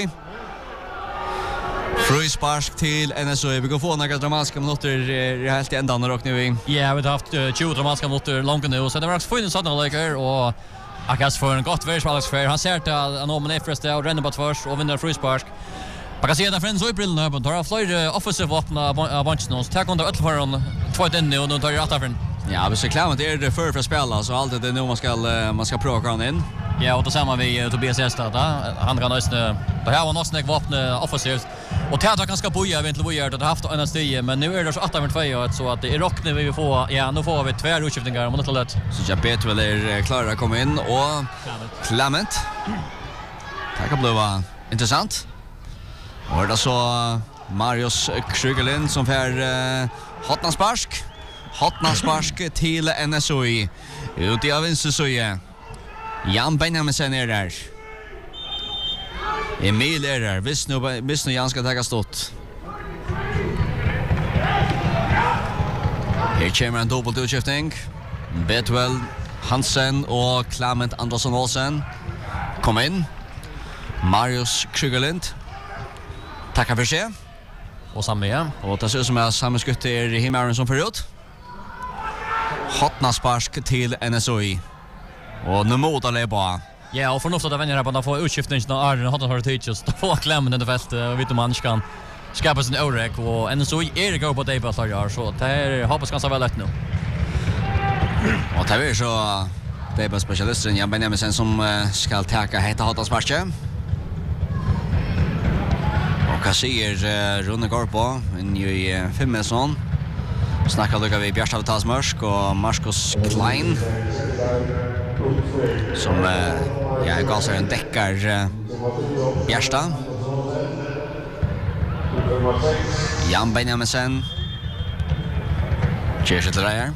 Fryspark til N S U. Vi kan få några dramatiska minuter i helt i ända när åker nu. Ja, vi har haft uh, tjugo dramatiska minuter långt nu, så det var också funnits sådana läkare, och Akas får en gott värld för Alex Freyr. Han ser till att Nominee första och ränner bort först och vinner fryspark. Man kan se att Friends och brillen här tar fler offensiva vapen av bunchen och tar under åtta för två in och nu tar jag åtta för. Ja, vi ska klara det är det för för spela så allt det nu man ska man ska prova kan in. Ja, och då ser man vi Tobias Estad där. Han kan nästan det här var nästan ett vapen offensivt. Och Teater kan ska boja vet inte vad gör det har haft en stig men nu är det så åtta för två så att det är rockne vi får ja, nu får vi två utskiftningar om det lätt. Så jag vet väl är klara att komma in och Clement. Det kan bli va intressant. Och det så Marius Krugelin som får uh, Hotnansparsk. Hotnansparsk till N S U. Ut i Avinsesøye. Jan Benjaminsen er der. Emil er der. Hvis nu, hvis nu Jan skal ta stått. Her kommer en dobbelt utskifting. Betwell Hansen og Clement Andersson Olsen. Kom inn. Marius Krygerlind. Tackar för sig. Och samma ja. Och det ser ut som att samma skutt är i himmaren som förut. Hotnasparsk till N S O I. Och nu mot det bara. Ja, och för något att vänja här på att få utskiftningen av Arden hade har teachers. Då får Clement under fält och vet om man kan skapa sin orek och N S O I är det går på det på så här så det är hoppas ganska väl lätt nu. Och det är så det är specialisten Jan Benjaminsen som ska täcka heta Hotnasparsk. Och vad säger uh, Rune Garpo in i uh, Fimmelsson. Snackar lukar vi Bjärstav Tasmörsk och Marcus Klein. Som uh, ja, gasar en däckar uh, Bjärstav. Jan Benjaminsen. Kjell Dreyer.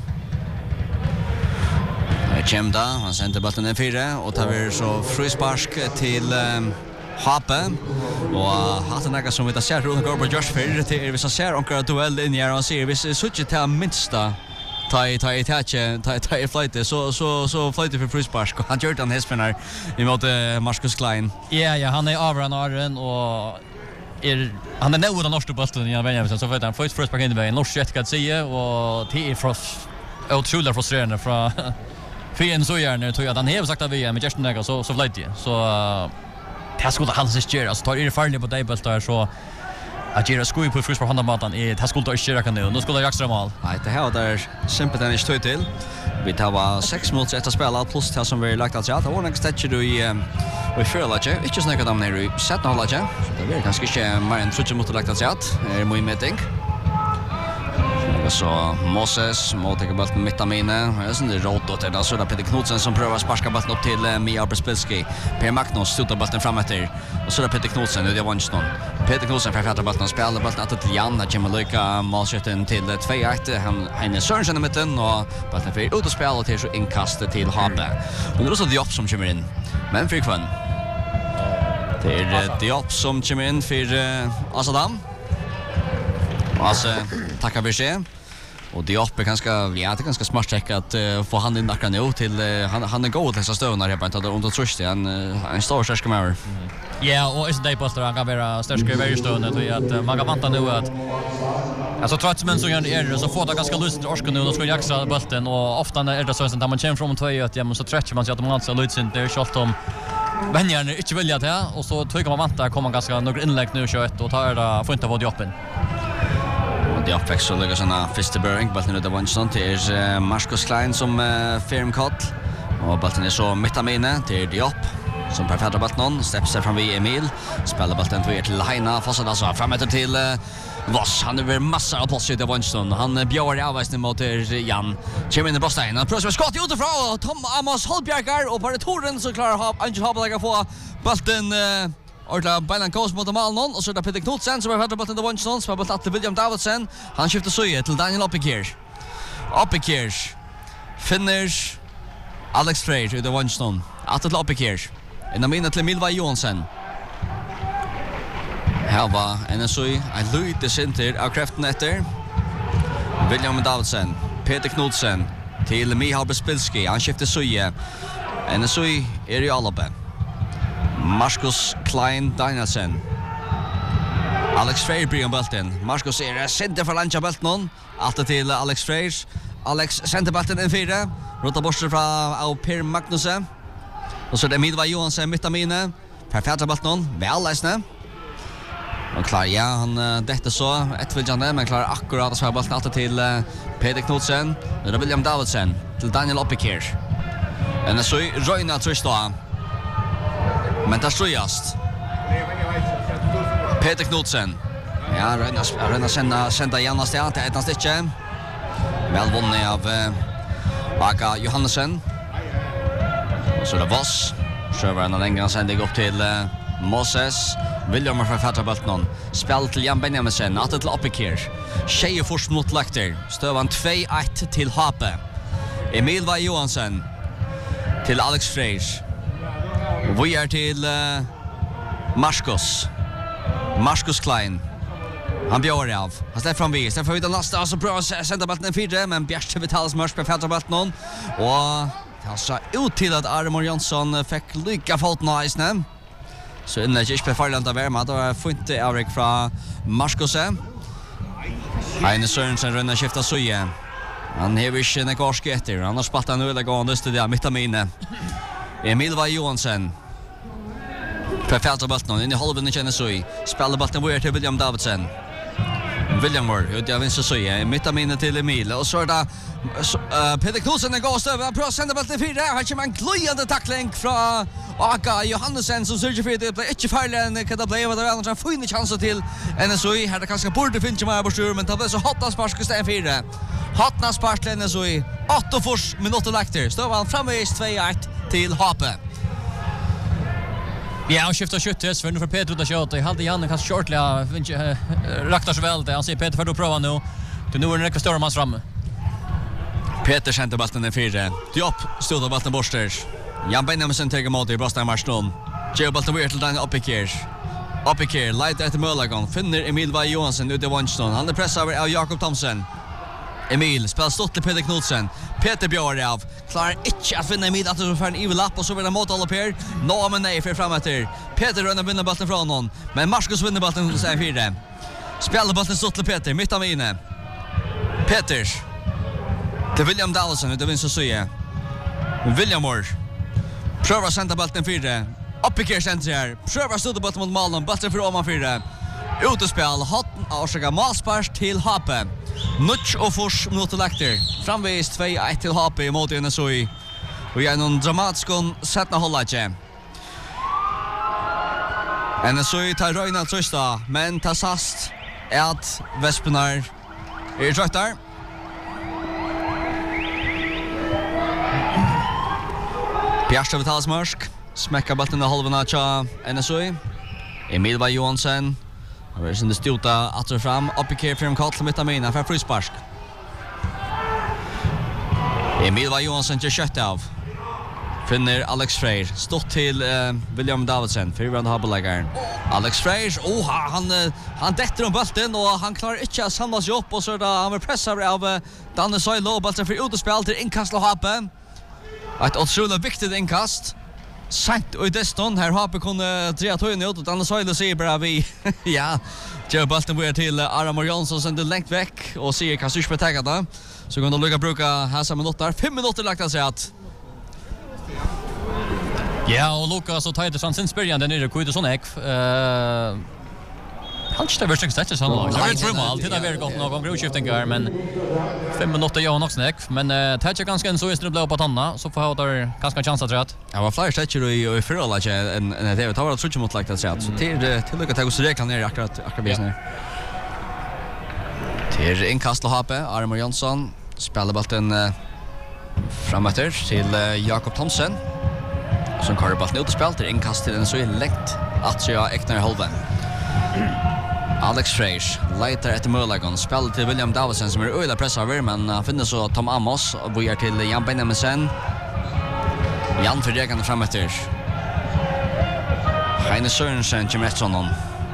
Kjemda, han sender bollen en fyra och tar vi så frispark till um, Hape och hatten några som vi ser runt går på Josh för det är vi så ser onkel duell in här och ser vi så till minsta ta ta ta ta ta flight så så så flight för frispark och han gör den häspenar emot Marcus Klein. Ja ja, han är avran Arden och är han är nog den norska bollen i Benjamin så vet han först frispark in i vägen norsk rätt kan säga och det är för otroligt frustrerande från Fien så gärna tror jag att han har sagt att vi är med Justin Nega så så flight så det skulle han sig göra så tar det farligt på dig där så att göra skoj på frispark på handmatan är det skulle inte göra kan nu nu skulle jag extra mål. Nej, det här där simpelt är inte till. Vi tar sex minuter efter spela plus det som vi lagt att säga. Det var en statue du i vi förla che. Inte snacka dem ner i sätt hålla che. Det blir ganska ske mer än tjugo minuter lagt att säga. Är mycket meeting. Så Moses måste ta bollen mitt av mina. Det är sån där rått där så där Peter Knudsen som prövar sparka bollen upp till uh, Mia Brespilski. Per Magnus skjuter bollen fram efter. Och så där Peter Knudsen det var inte någon. Peter Knudsen för att bollen spelar bollen att till Jan att kommer lycka målskytten till två ett. Han han är Sörensen i mitten och bollen för ut och spela till så inkast till Hape. Och nu är det så Diop som kommer in. Men för kvann. Det är Diop som kommer in för uh, Asadam. Alltså tackar för sig. Och det uppe ganska ja det är ganska smart check att uh, få han in där nu till uh, han han är god dessa stövnar här på inte under trust en en stor stärska mer. Ja, och är det på strand kan vara stärska väldigt stövnar tror jag att man kan vänta nu att alltså trots men så gör det så får det ganska lust att orska nu då ska jag extra bollen och ofta när det så att man kommer från två ett ja men så stretchar man sig automatiskt och luts inte det är skott om vänjarna inte vill det och så tycker man vänta kommer ganska några inlägg nu kör ett och tar det får inte vara det öppen. Det är faktiskt så lägger såna första början bollen ut av vänstern till uh, Marcus Klein som uh, firm cut och bollen är så mitt av mina till Diop som perfekt bollen steppar fram vid Emil spelar bollen till Heina fast alltså framåt till uh, Voss han över massa av plats ut av vänstern han bjöd avvästen mot Jan kommer in i Bostein han prövar skott utifrån och Tom Amos Holbjergar och på returen så klarar ha Angel Hablaga få bollen uh, Orla Bailan Kos mot Malnon och så där Peter Knudsen som har fått bollen till Wonson som har bollen till William Davidson. Han skiftar söje till Daniel Oppekir. Oppekir finish Alex Frey till Wonson. Att till Oppekir. En minut till Milva Johansson. Här var N S O I en lite center av kraften efter. William Davidson, Peter Knudsen till Mihal Bespilski. Han skiftar söje. N S O I är i Alabe. Marcus Klein Danielsen. Alex Frey blir bollen. Marcus är center för lancha bollen. Allt till Alex Frey. Alex center bollen in fyra. Rota bort från av Per Magnussen. Och så det Midva Johansson mitt av mina. Perfekt bollen. Väl läsna. Och klar ja han detta så ett vill jag men klarar akkurat att spela bollen allt till uh, Peter Knudsen. Det är William Davidson till Daniel Oppekir. En så Roina Tristå. Men det ströjast. Peter Knudsen. Ja, Roina Roina sända sända Janne Stjärn till ett stycke. Väl vunnen av uh, Aga Johansen. Och så det Voss. Server en längre sändning upp till uh, Moses. William från Fatterbolten. Spel till Jan Benjaminsen. Att till Oppekir. Tjejer först mot Lakter. Stövan två ett till Hape. Emil var Johansson. Till Alex Frey. Vi är till uh, Marcus. Marcus Klein. Han bjør av. Han släpper fram vi. Släpper vi den nästa och så bra att sända bollen fyra men Bjärste Vitals mörsk på fältbollen och han sa ut till att Armor Jonsson fick lycka fot nice. Så innan jag spelar Farland av Värma då har funnit Erik från Marcus. Heine Sørensen rönnar skifta Suje. Han hever ikke en korsk etter. Han har spalt en øyla gående studia mitt av mine. Emil Vai Johansen. Per Fjaltrabalten, inn i halvbunden kjenner Suje. Spiller balten hvor til William Davidsen. William Moore, ut av vinst Suje. Mitt av mine til Emil. Og så er det uh, Peter Knudsen er gåst over. Han prøver å sende balten fire. Her kommer en gløyende tackling fra Aka Johannesen som sørger for det. Det ble ikke feil enn hva det ble. Det var en fin chans til N S O I. Her det kanskje burde finne ikke mer på styr, men det ble så hotna sparsk i stedet fire. Hotna sparsk til N S O I. åtte fors minutter lekter. Så var han framvis två ett til Hape. Ja, och skiftar skyttes för nu för Peter att köra. Jag hade Janne kanske shortliga inte raktar så väl det. Han säger Peter för att prova nu. Det nu är det större man framme. Peter sände bollen den fyra. Diop stod av bollen borster. Jan Benjamin tar emot i Brasta Marston. Ger bollen vidare till den uppe kir. Uppe kir, letar efter Mölagon. Finner Emil Vai Johansen ute i Vanston. Han är pressad över av Jakob Thomsen. Emil spelar stort till Peter Knudsen. Peter bjør av. Klarar inte att finna Emil att det får en evil-lapp och så vill han mot alla per. Nå men nej för framåt. Peter rönnar vinner bollen från honom. Men Marcus vinner bollen och säger fyra. Spelar bollen stort till Peter mitt av inne. Peters. Till William Davidson ute vinner så säger. William Moore. Prövar sända bollen fyra. Upp i center här. Prövar stå bollen mot Malmö. Bollen för Oman fyra. Utespel. Hot orsaka målspark till Hape. Nutch och fors mot lekter. Framvis två ett till Hape mot N S O I. Och jag är någon dramatisk sättna hållage. N S O I tar röjna trösta. Men tar sast att Vespenar är tröttar. Bjärsta Vitals mörsk. Smäckar bollen i halvan av N S O I. Emil Vai Johansen. Och det är det stjota att fram upp i kir från Karl mitt av mina för frispark. Emil Vai Johansen till kött av. Finner Alex Freyr stått till uh, William Davidsen för runda habbeläggaren. Alex Freyr, oh han uh, han detter om bollen och han klarar inte att samla sig upp och så där han vill pressa av uh, Danne Soilo bollen för utspel till inkast och Hape. Ett otroligt viktigt inkast. Sent och deston här Hape kunde tre tojen ut och Danne Soilo säger bara vi ja, Joe Bolton börjar till Armor Jonsson sen det längt veck och säger kan sjukt betagga då. Så går de lucka bruka här samma minuter. fem minuter lagt att säga att ja, och Lucas och Titus han sin spärjan den är kul och sån ek. Eh han står väl sex så han. Jag vet inte allt det där gott någon brotskiftingar men fem minuter jag också näck men det är ganska en så istället blå på tanna så får jag där ganska chans att rätt. Ja, var fler stäcker i i förhållande en en det tar väl så mot lagt att säga så till till lucka ta oss räkna ner akkurat akkurat vis nu. Till inkast och Hape Armor Jonsson spelar bollen framåt till Jakob Thomsen. Som kör bollen ut och spelar till inkast till den så är lätt att jag äknar halva. Alex Freyr letar efter Mölagon spelar till William Davidson som är öliga pressar men han finner så Tom Amos och börjar till Jan Benjamin. Jan fördegan framåt. Heine Sørensen kommer efter honom.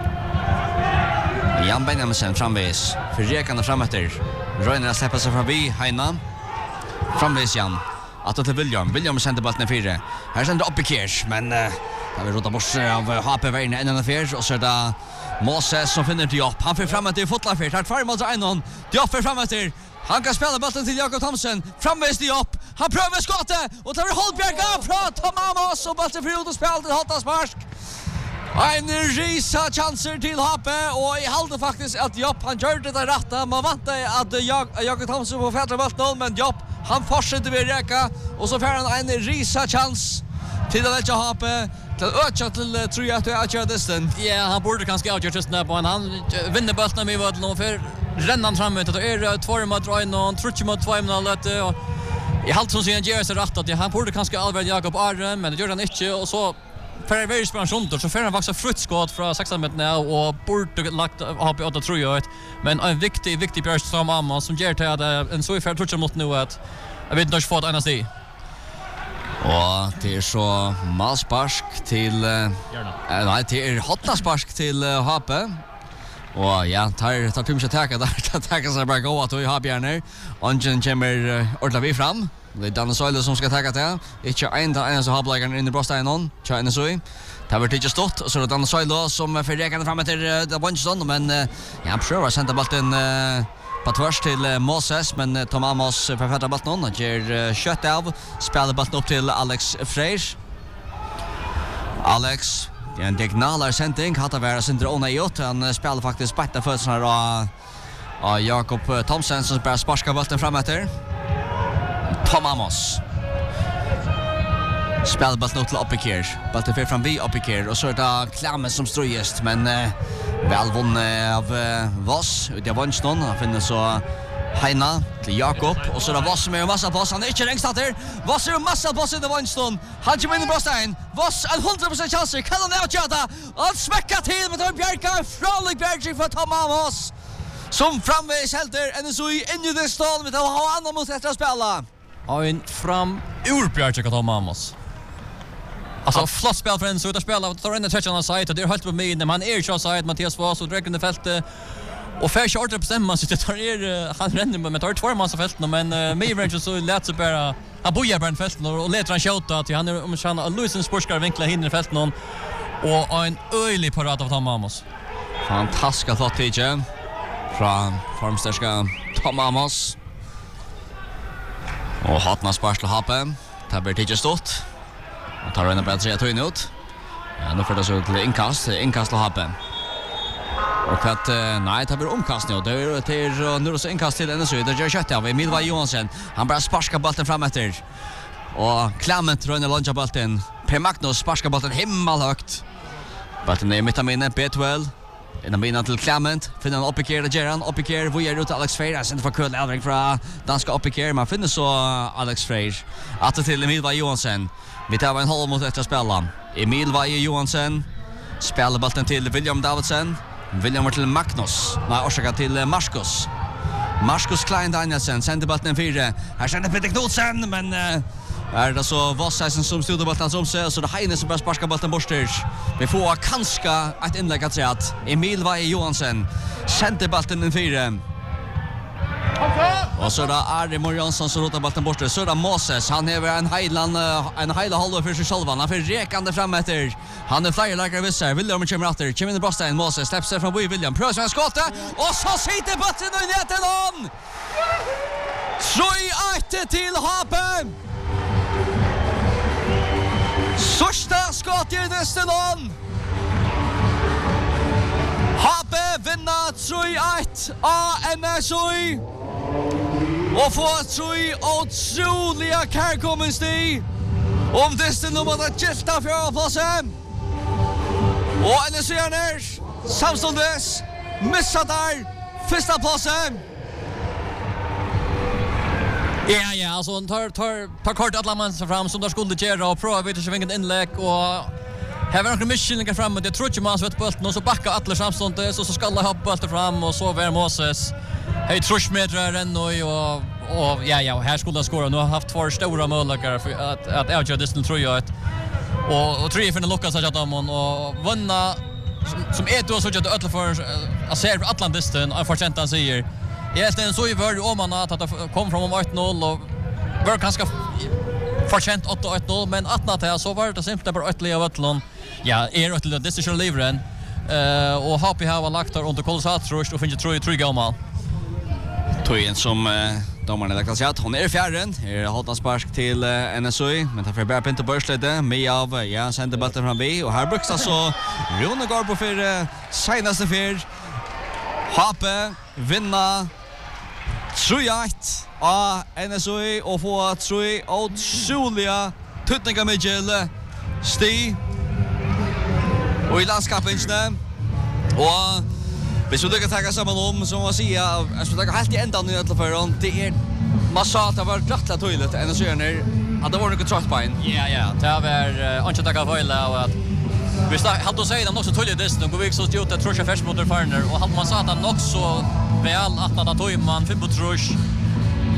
Jan Benjamin framvis. Fördegan framåt. Röjnerna släpper sig förbi Heina. Framvis Jan. Att det till William. William sänder bollen fyra. Här sänder upp i Kirsch men uh, där vill rota bort av Hape vägen en av fyra och så är det Moses som finner Diop. Han får framåt i fotlarfyrt. Här tvär mot Einon. Diop får framåt till. Han kan spela bollen till Jakob Thomsen. Framvis Diop. Han prövar skottet och tar Holbjerg av från Tom Amos och bollen för ut och spel till Hottasparsk. En risa chanser till Hape och i halde faktiskt att Diop han gör det där rätta. Man väntar att jag Jakob Thomsen får fälla bollen men Diop han fortsätter vid räcka och så får han en risa chans till att lägga Hape till öka till tror jag att det är att göra distan. Ja, han borde kanske avgöra just när på en han vinner bollen med vad någon för rännan framåt att är det två mot en och tre mot två men lätt och i halt som sen ger sig rätt att han borde kanske allvarligt Jakob Arren men det gör han inte och så för en väldigt spännande så får han vaxa fruktskott från sexton meter och borde lagt Hape åt tror jag men en viktig viktig person som mamma som ger till att en så ifrån tror jag mot nu att jag vet inte hur få att ena sig. Och det är så malsparsk till uh, nej, det är hotlasparsk till uh, Hape. Och ja, tar tar tumsa tacka där. Tacka sig bara gå att ha bjärner. Ungen kommer ordla vi fram. Det är Danne Soile som ska tacka till. Inte en där en så har blägaren in i bröstet någon. China så. Det har varit stått och så är det Danne Soile som förräkande fram till det Winston men ja, prövar att sända bollen på tvärs till Moses men Tom Amos förfärdar bollen och ger kött av. Spelar bollen upp till Alex Freyr. Alex det är en dignalar sändning. Hatta vara sin drona i åt. Han spelar faktiskt bättre för såna här av Jakob Thomsen som bara sparkar bollen framåt här. Tom Amos. Spelar bollen ut till Uppikir. Bollen för fram vi Uppikir och så är det Klamme som ströjest men eh, väl vunnen av eh, Voss ut i Vanston. Han finner så Heina till Jakob och så är det Voss som är en massa pass. Han är inte längst där. Voss är en massa pass i Vanston. Han kommer in i Brostein. Voss är hundra procent chanser. Kan han avgöra? Han smäckar till med en Bjärka. Frölig Bjärka för Tom Amos. Som framvägs helter än så in i det stånd med att ha annan mot efter att spela. Och en fram ur Bjärka Tom Amos. Alltså flott spel för en så att spela tar in den trettonde side och det är helt på mig när man är ju side Mattias Voss och dräcker i fältet. Och för short upp stämma så det tar er han ränner med tar två man så fältet men uh, mig range så lätt så bara han bojar på en fältet och letar han skjuta att han är om han Lucien sportskar vinkla hinner fältet någon och en öjlig parad av Tom Amos. Fantastiskt flott tidje från formstärska Tom Amos. Och hatna sparsla Hape. Det blir tidje stort. Och tar en bättre tre ut. Ja, nu får det så till inkast, inkast till Hape. Och att nej, det blir omkast nu. Det är till nu så inkast till N S U. Det gör kött av Emil Johansson. Han bara sparkar bollen fram efter. Och Clement rör ner luncha bollen. Per Magnus sparkar bollen himmelhögt. Bollen är mitt av minne B tolv. En mina till Clement. Finner han Uppikir och Geran. Uppikir vågar ut Alex Freyr. Sen för kul äldring från danska Uppikir. Man finner så Alex Freyr. Att till Emil Johansson. Vi tar en halv mot efter spela. Emil Vaje Johansson spelar bollen till William Davidsen. William till Magnus. Nej, orsaka till Marcus. Marcus Klein Danielsen sänder bollen fyra. Här sänder Peter Knudsen men uh, är det så Vossheisen som stod bollen som sig så det Heine som bara sparkar bollen bort. Vi får kanske ett inlägg att säga att Emil Vaje Johansson sänder bollen fyra. Och så där Ari Morjansson som rotar bollen bort. Så där Moses, han är en heiland en hela halva för sig själv. Han för rekande fram efter. Han är flyer like visar. William kommer åter. Kommer in i Brostein. Moses släpper sig från Boy William. Prövar sig att skotta och så sitter bollen i nätet någon. tre ett till Hape. Första skott i nästa någon. Hape vinner tre ett av N S U. Och får tre otroliga kärkommenstig. Om distan om att gilta fjärde platsen. Och N S U-erners samståndes missar där första platsen. Ja, ja, alltså tar, tar, tar kort alla man fram som där skulle göra och pröva vet inte vilken inlägg och här var några missionningar fram och jag tror inte man så vet på och så backar alla samståndes och så ska alla hoppa allt fram och så var Moses. Hej trusmetrar ännu och och ja ja här skulle han skora nu har haft två stora möjligheter för att att avgöra distan tror jag att och och tre för den Lucas har jobbat om och vanna som, som är då så att alla för att se för Atlantistan och förtjänt han säger helt en så i var om man att det kom från om åtta noll och var ganska förtjänt åtta ett noll men att natta så var det simpelt bara ett av Atlant ja är det det är ju livren eh och Happy har lagt där under Kolsatrush och finns tror jag tror gammal Tojen som uh, domarna lagt sig att hon är fjärden. Är hållt spark till uh, N S U men tar för bara pinta börslede med av uh, ja sände bollen fram vi och här brukar så Rune Garbo för uh, senaste fyr. Hape vinna tre ett av N S U och få tre otroliga tutningar med Gille Sti och i landskapet och vi så lyckas ta samman om som man säger jag ska ta helt i ändan nu till förhand det är man sa att det var rättla toilet än så gör att det var något trött på in. Ja ja, det var inte tacka för och att vi hade att säga de också toilet det och vi så gjort att trusha färs motor farner och hade man sa att han också väl att att tog man fem på trush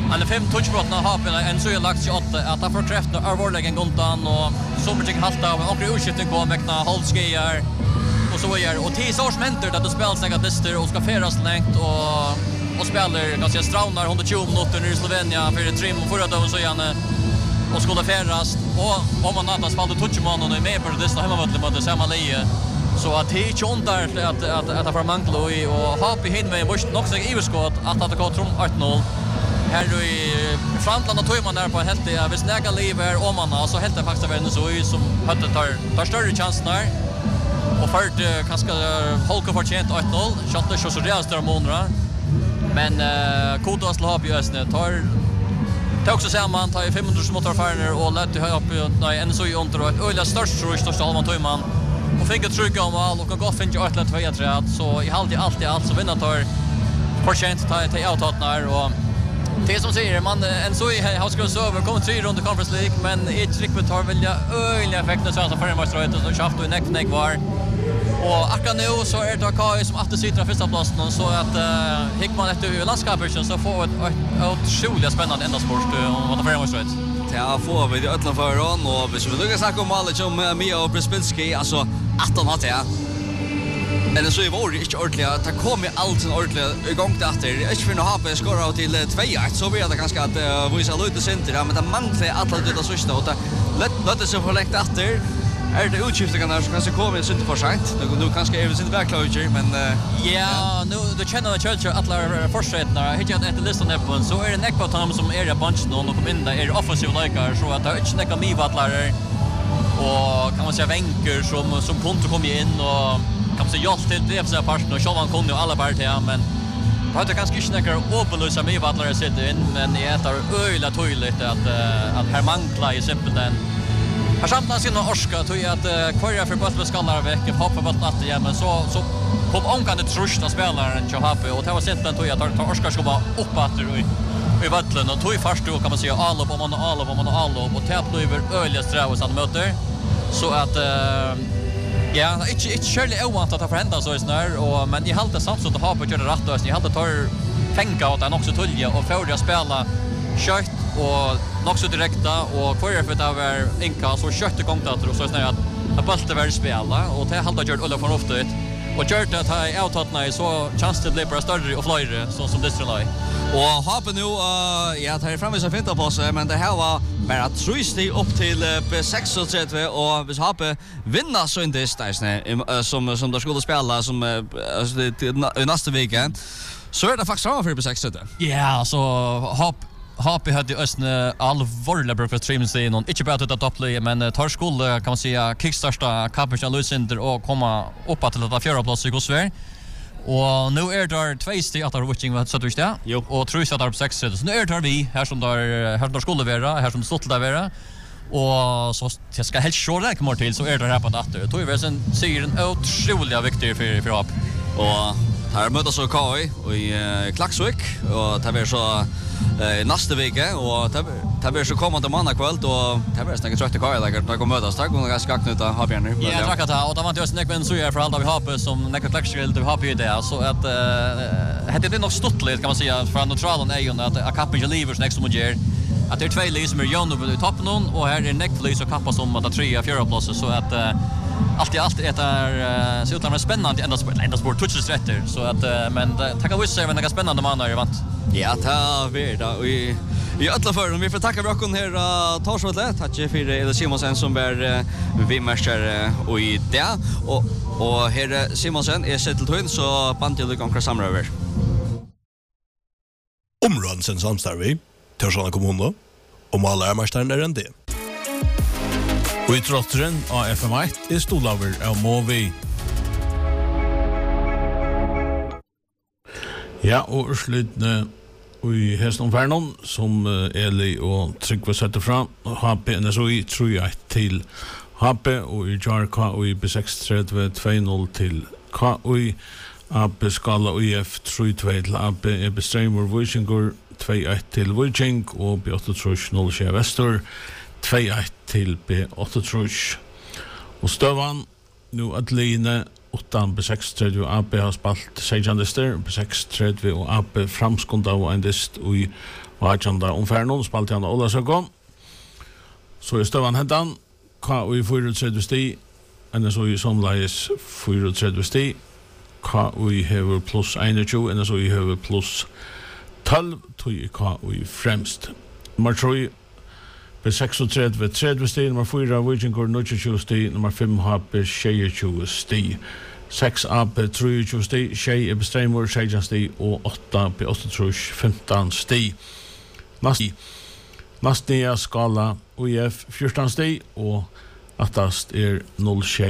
Han är fem touchbrottna hapen en så är lagt åtta att han får träffa Arvorlegen Gontan och Sommerting halta och några urskiften kom mäkna Holsgear och så är och tio års mentor att det spelas några tester och ska färas längt och och spelar ganska straunar hundratjugo minuter i Slovenien för trim och förra dagen så gärna och skulle färas och om man natta spelade touchman och är med på det hemma mot det samma läge så att det inte undar att att att att för Manklo och Happy hin med måste nog säga överskott att att det går trom åtta noll här då i Frontland och tog man där på helt det vi snäga lever om man så helt det faktiskt väl så som hade tar tar större chanser där och för det kanske Holko förtjänt åtta noll chatta så så det är månader men eh Kodas Happy ösne tar det också ser man tar fem hundra motorfärner och lätt höja upp nej en så i under och öliga störst tror jag största halvan tog man och fick ett tryck om all och gå finns ju ett lätt höja träd så i halvtid alltid allt så vinner tar förtjänt ta ta outhatnar och det som säger man en så i har skulle över kommer tre runt Conference League men ett trick med tar väl öliga effekter så som förra matchen så schaft och neck neck var och akkurat nu så är det K I som att sitta på första platsen så att uh, Hickman efter landskapet så får ett otroligt spännande ända sport om vad det förra matchen. Ja, får vi det öppna för hon och vi ska nog snacka om alla som Mia och Brespinski alltså att hade jag. Men så är det inte ordentligt att det kommer allt ordentligt igång där efter. Jag ska nog ha på skora till två ett så blir det kanske att visa lite center men det manglar alla det sista och lätt lätt det så förlängt efter. Är det utskiftningarna som kanske kommer inte för sent. Nu nu kanske är det inte backlogger men ja, nu det känner Churchill alla försättningar. Hittar jag ett listan där på så är det neck på Tom som är det bunch någon och kommer in där är offensiv likar så att det inte näka mig vattlare och kan man säga vänker som som konto kommer in och kan man säga ja till det för parten och så man kommer ju alla bara till men har det ganska snäckar öppnlösa mig vattlare sitter in men det är öliga toilet att att här manglar i simpelt den Har samtidigt sin orska tog att kvarja för bort med skallar veck hoppa bort natt igen men så så kom omgående trusta spelaren till Happy och det var sent den tog att ta orska ska vara uppåt i i vattnet och tog först då kan man säga all upp om man all upp om man all upp och tätt över öliga strävs att möter så att ja inte inte själva ovant att ta förhända så snär och men i halta samtidigt att Happy gör det rätt och i halta tar tänka att han också tulja och får det spela kött och nog så direkta och kvar för det var inka så kött igång där och så snär att att bollen väl spela och det halta gör alla från ofta och gör det att ha outhatna så chans till bli bara större och flyre så som det strulai och Happy nu ja det är framme så fint på sig men det här var bara trusty upp till P sextiotre och vi Happy vinna så inte där som som där skulle spela som nästa vecka så är det faktiskt framför för P sextiotre. Ja, så hopp Happy hade ösne allvarliga bra för streaming någon inte bara att toppla men tar skulle kan man säga kickstarta Capital Lucinder och komma upp till det fjärde plats i Gosver. Och nu är det två steg att watching vad så du där. Och tror jag att det är sex så nu är det vi här som där här där skulle vara här som stått där vara. Och så jag ska helt sure det kommer till så är det här på natten. Tror vi sen ser en otroliga viktig för för upp. Och här möts så K I och i Klaxvik och det blir så eh nästa vecka och det blir så kommande måndag kväll och det blir snägt trött i K I där kan komma mötas där går ganska knuta har vi nu. Ja, tack att ha och då var det just näkven så är för alla vi har på som näka Klaxvik du har på det så att hade det nog stått lite kan man säga för neutralen är ju att a kappen lever nästa som ger att det är två lag som är jämna på toppen och här är Netflix och kappas om att tre och fyra platser så att allt i allt är det så utan spännande ända sport ända sport touches rätter så att men tacka vi ser men det är spännande man är vant. Ja, ta vi då vi i alla fall vi får tacka brocken här Torsvåle tack för det Simonsen som är vinnmästare och i det och och här Simonsen är sett till twin så pantel du kan samla över. Områden samstarvi Torsvåle kommun och Malmö är mästaren där än det. Og i trotteren av F M ett er stolaver av Movi. Ja, og urslutene i Heston Fernon, som Eli og Tryggve setter fram, H P N S O I tre ett til H P, og i Jar K O I B seks tre två noll til K O I, A P Skala O I F tre två til A P, E B Streimer Vikingur två ett til Viking, og B åtta noll Skje Vestor, två ett till B åtta trus. Och Stövan nu att line utan B sex tre och A P har spalt Sejan Dester B sex tre och A P framskunda och en dist i Vajanda omfärnon spalte han Ola Sökon. Så är støvan hentan K U fyrtrettio sti. N S O I somleis fyrtrettio sti. K U hever plus tjugoen, N S O I hever plus tolv, tog i K U fremst. Nummer tre B trettio trettio sti, nummer fyra Vikingur tjugo sti, nummer fem H B tjugo sti. sex A B tjugo sti, tjej är bestämmer tjejjan sti och åtta B åtta femton sti. Nasti Nasti skala U F fjorton sti och attast är noll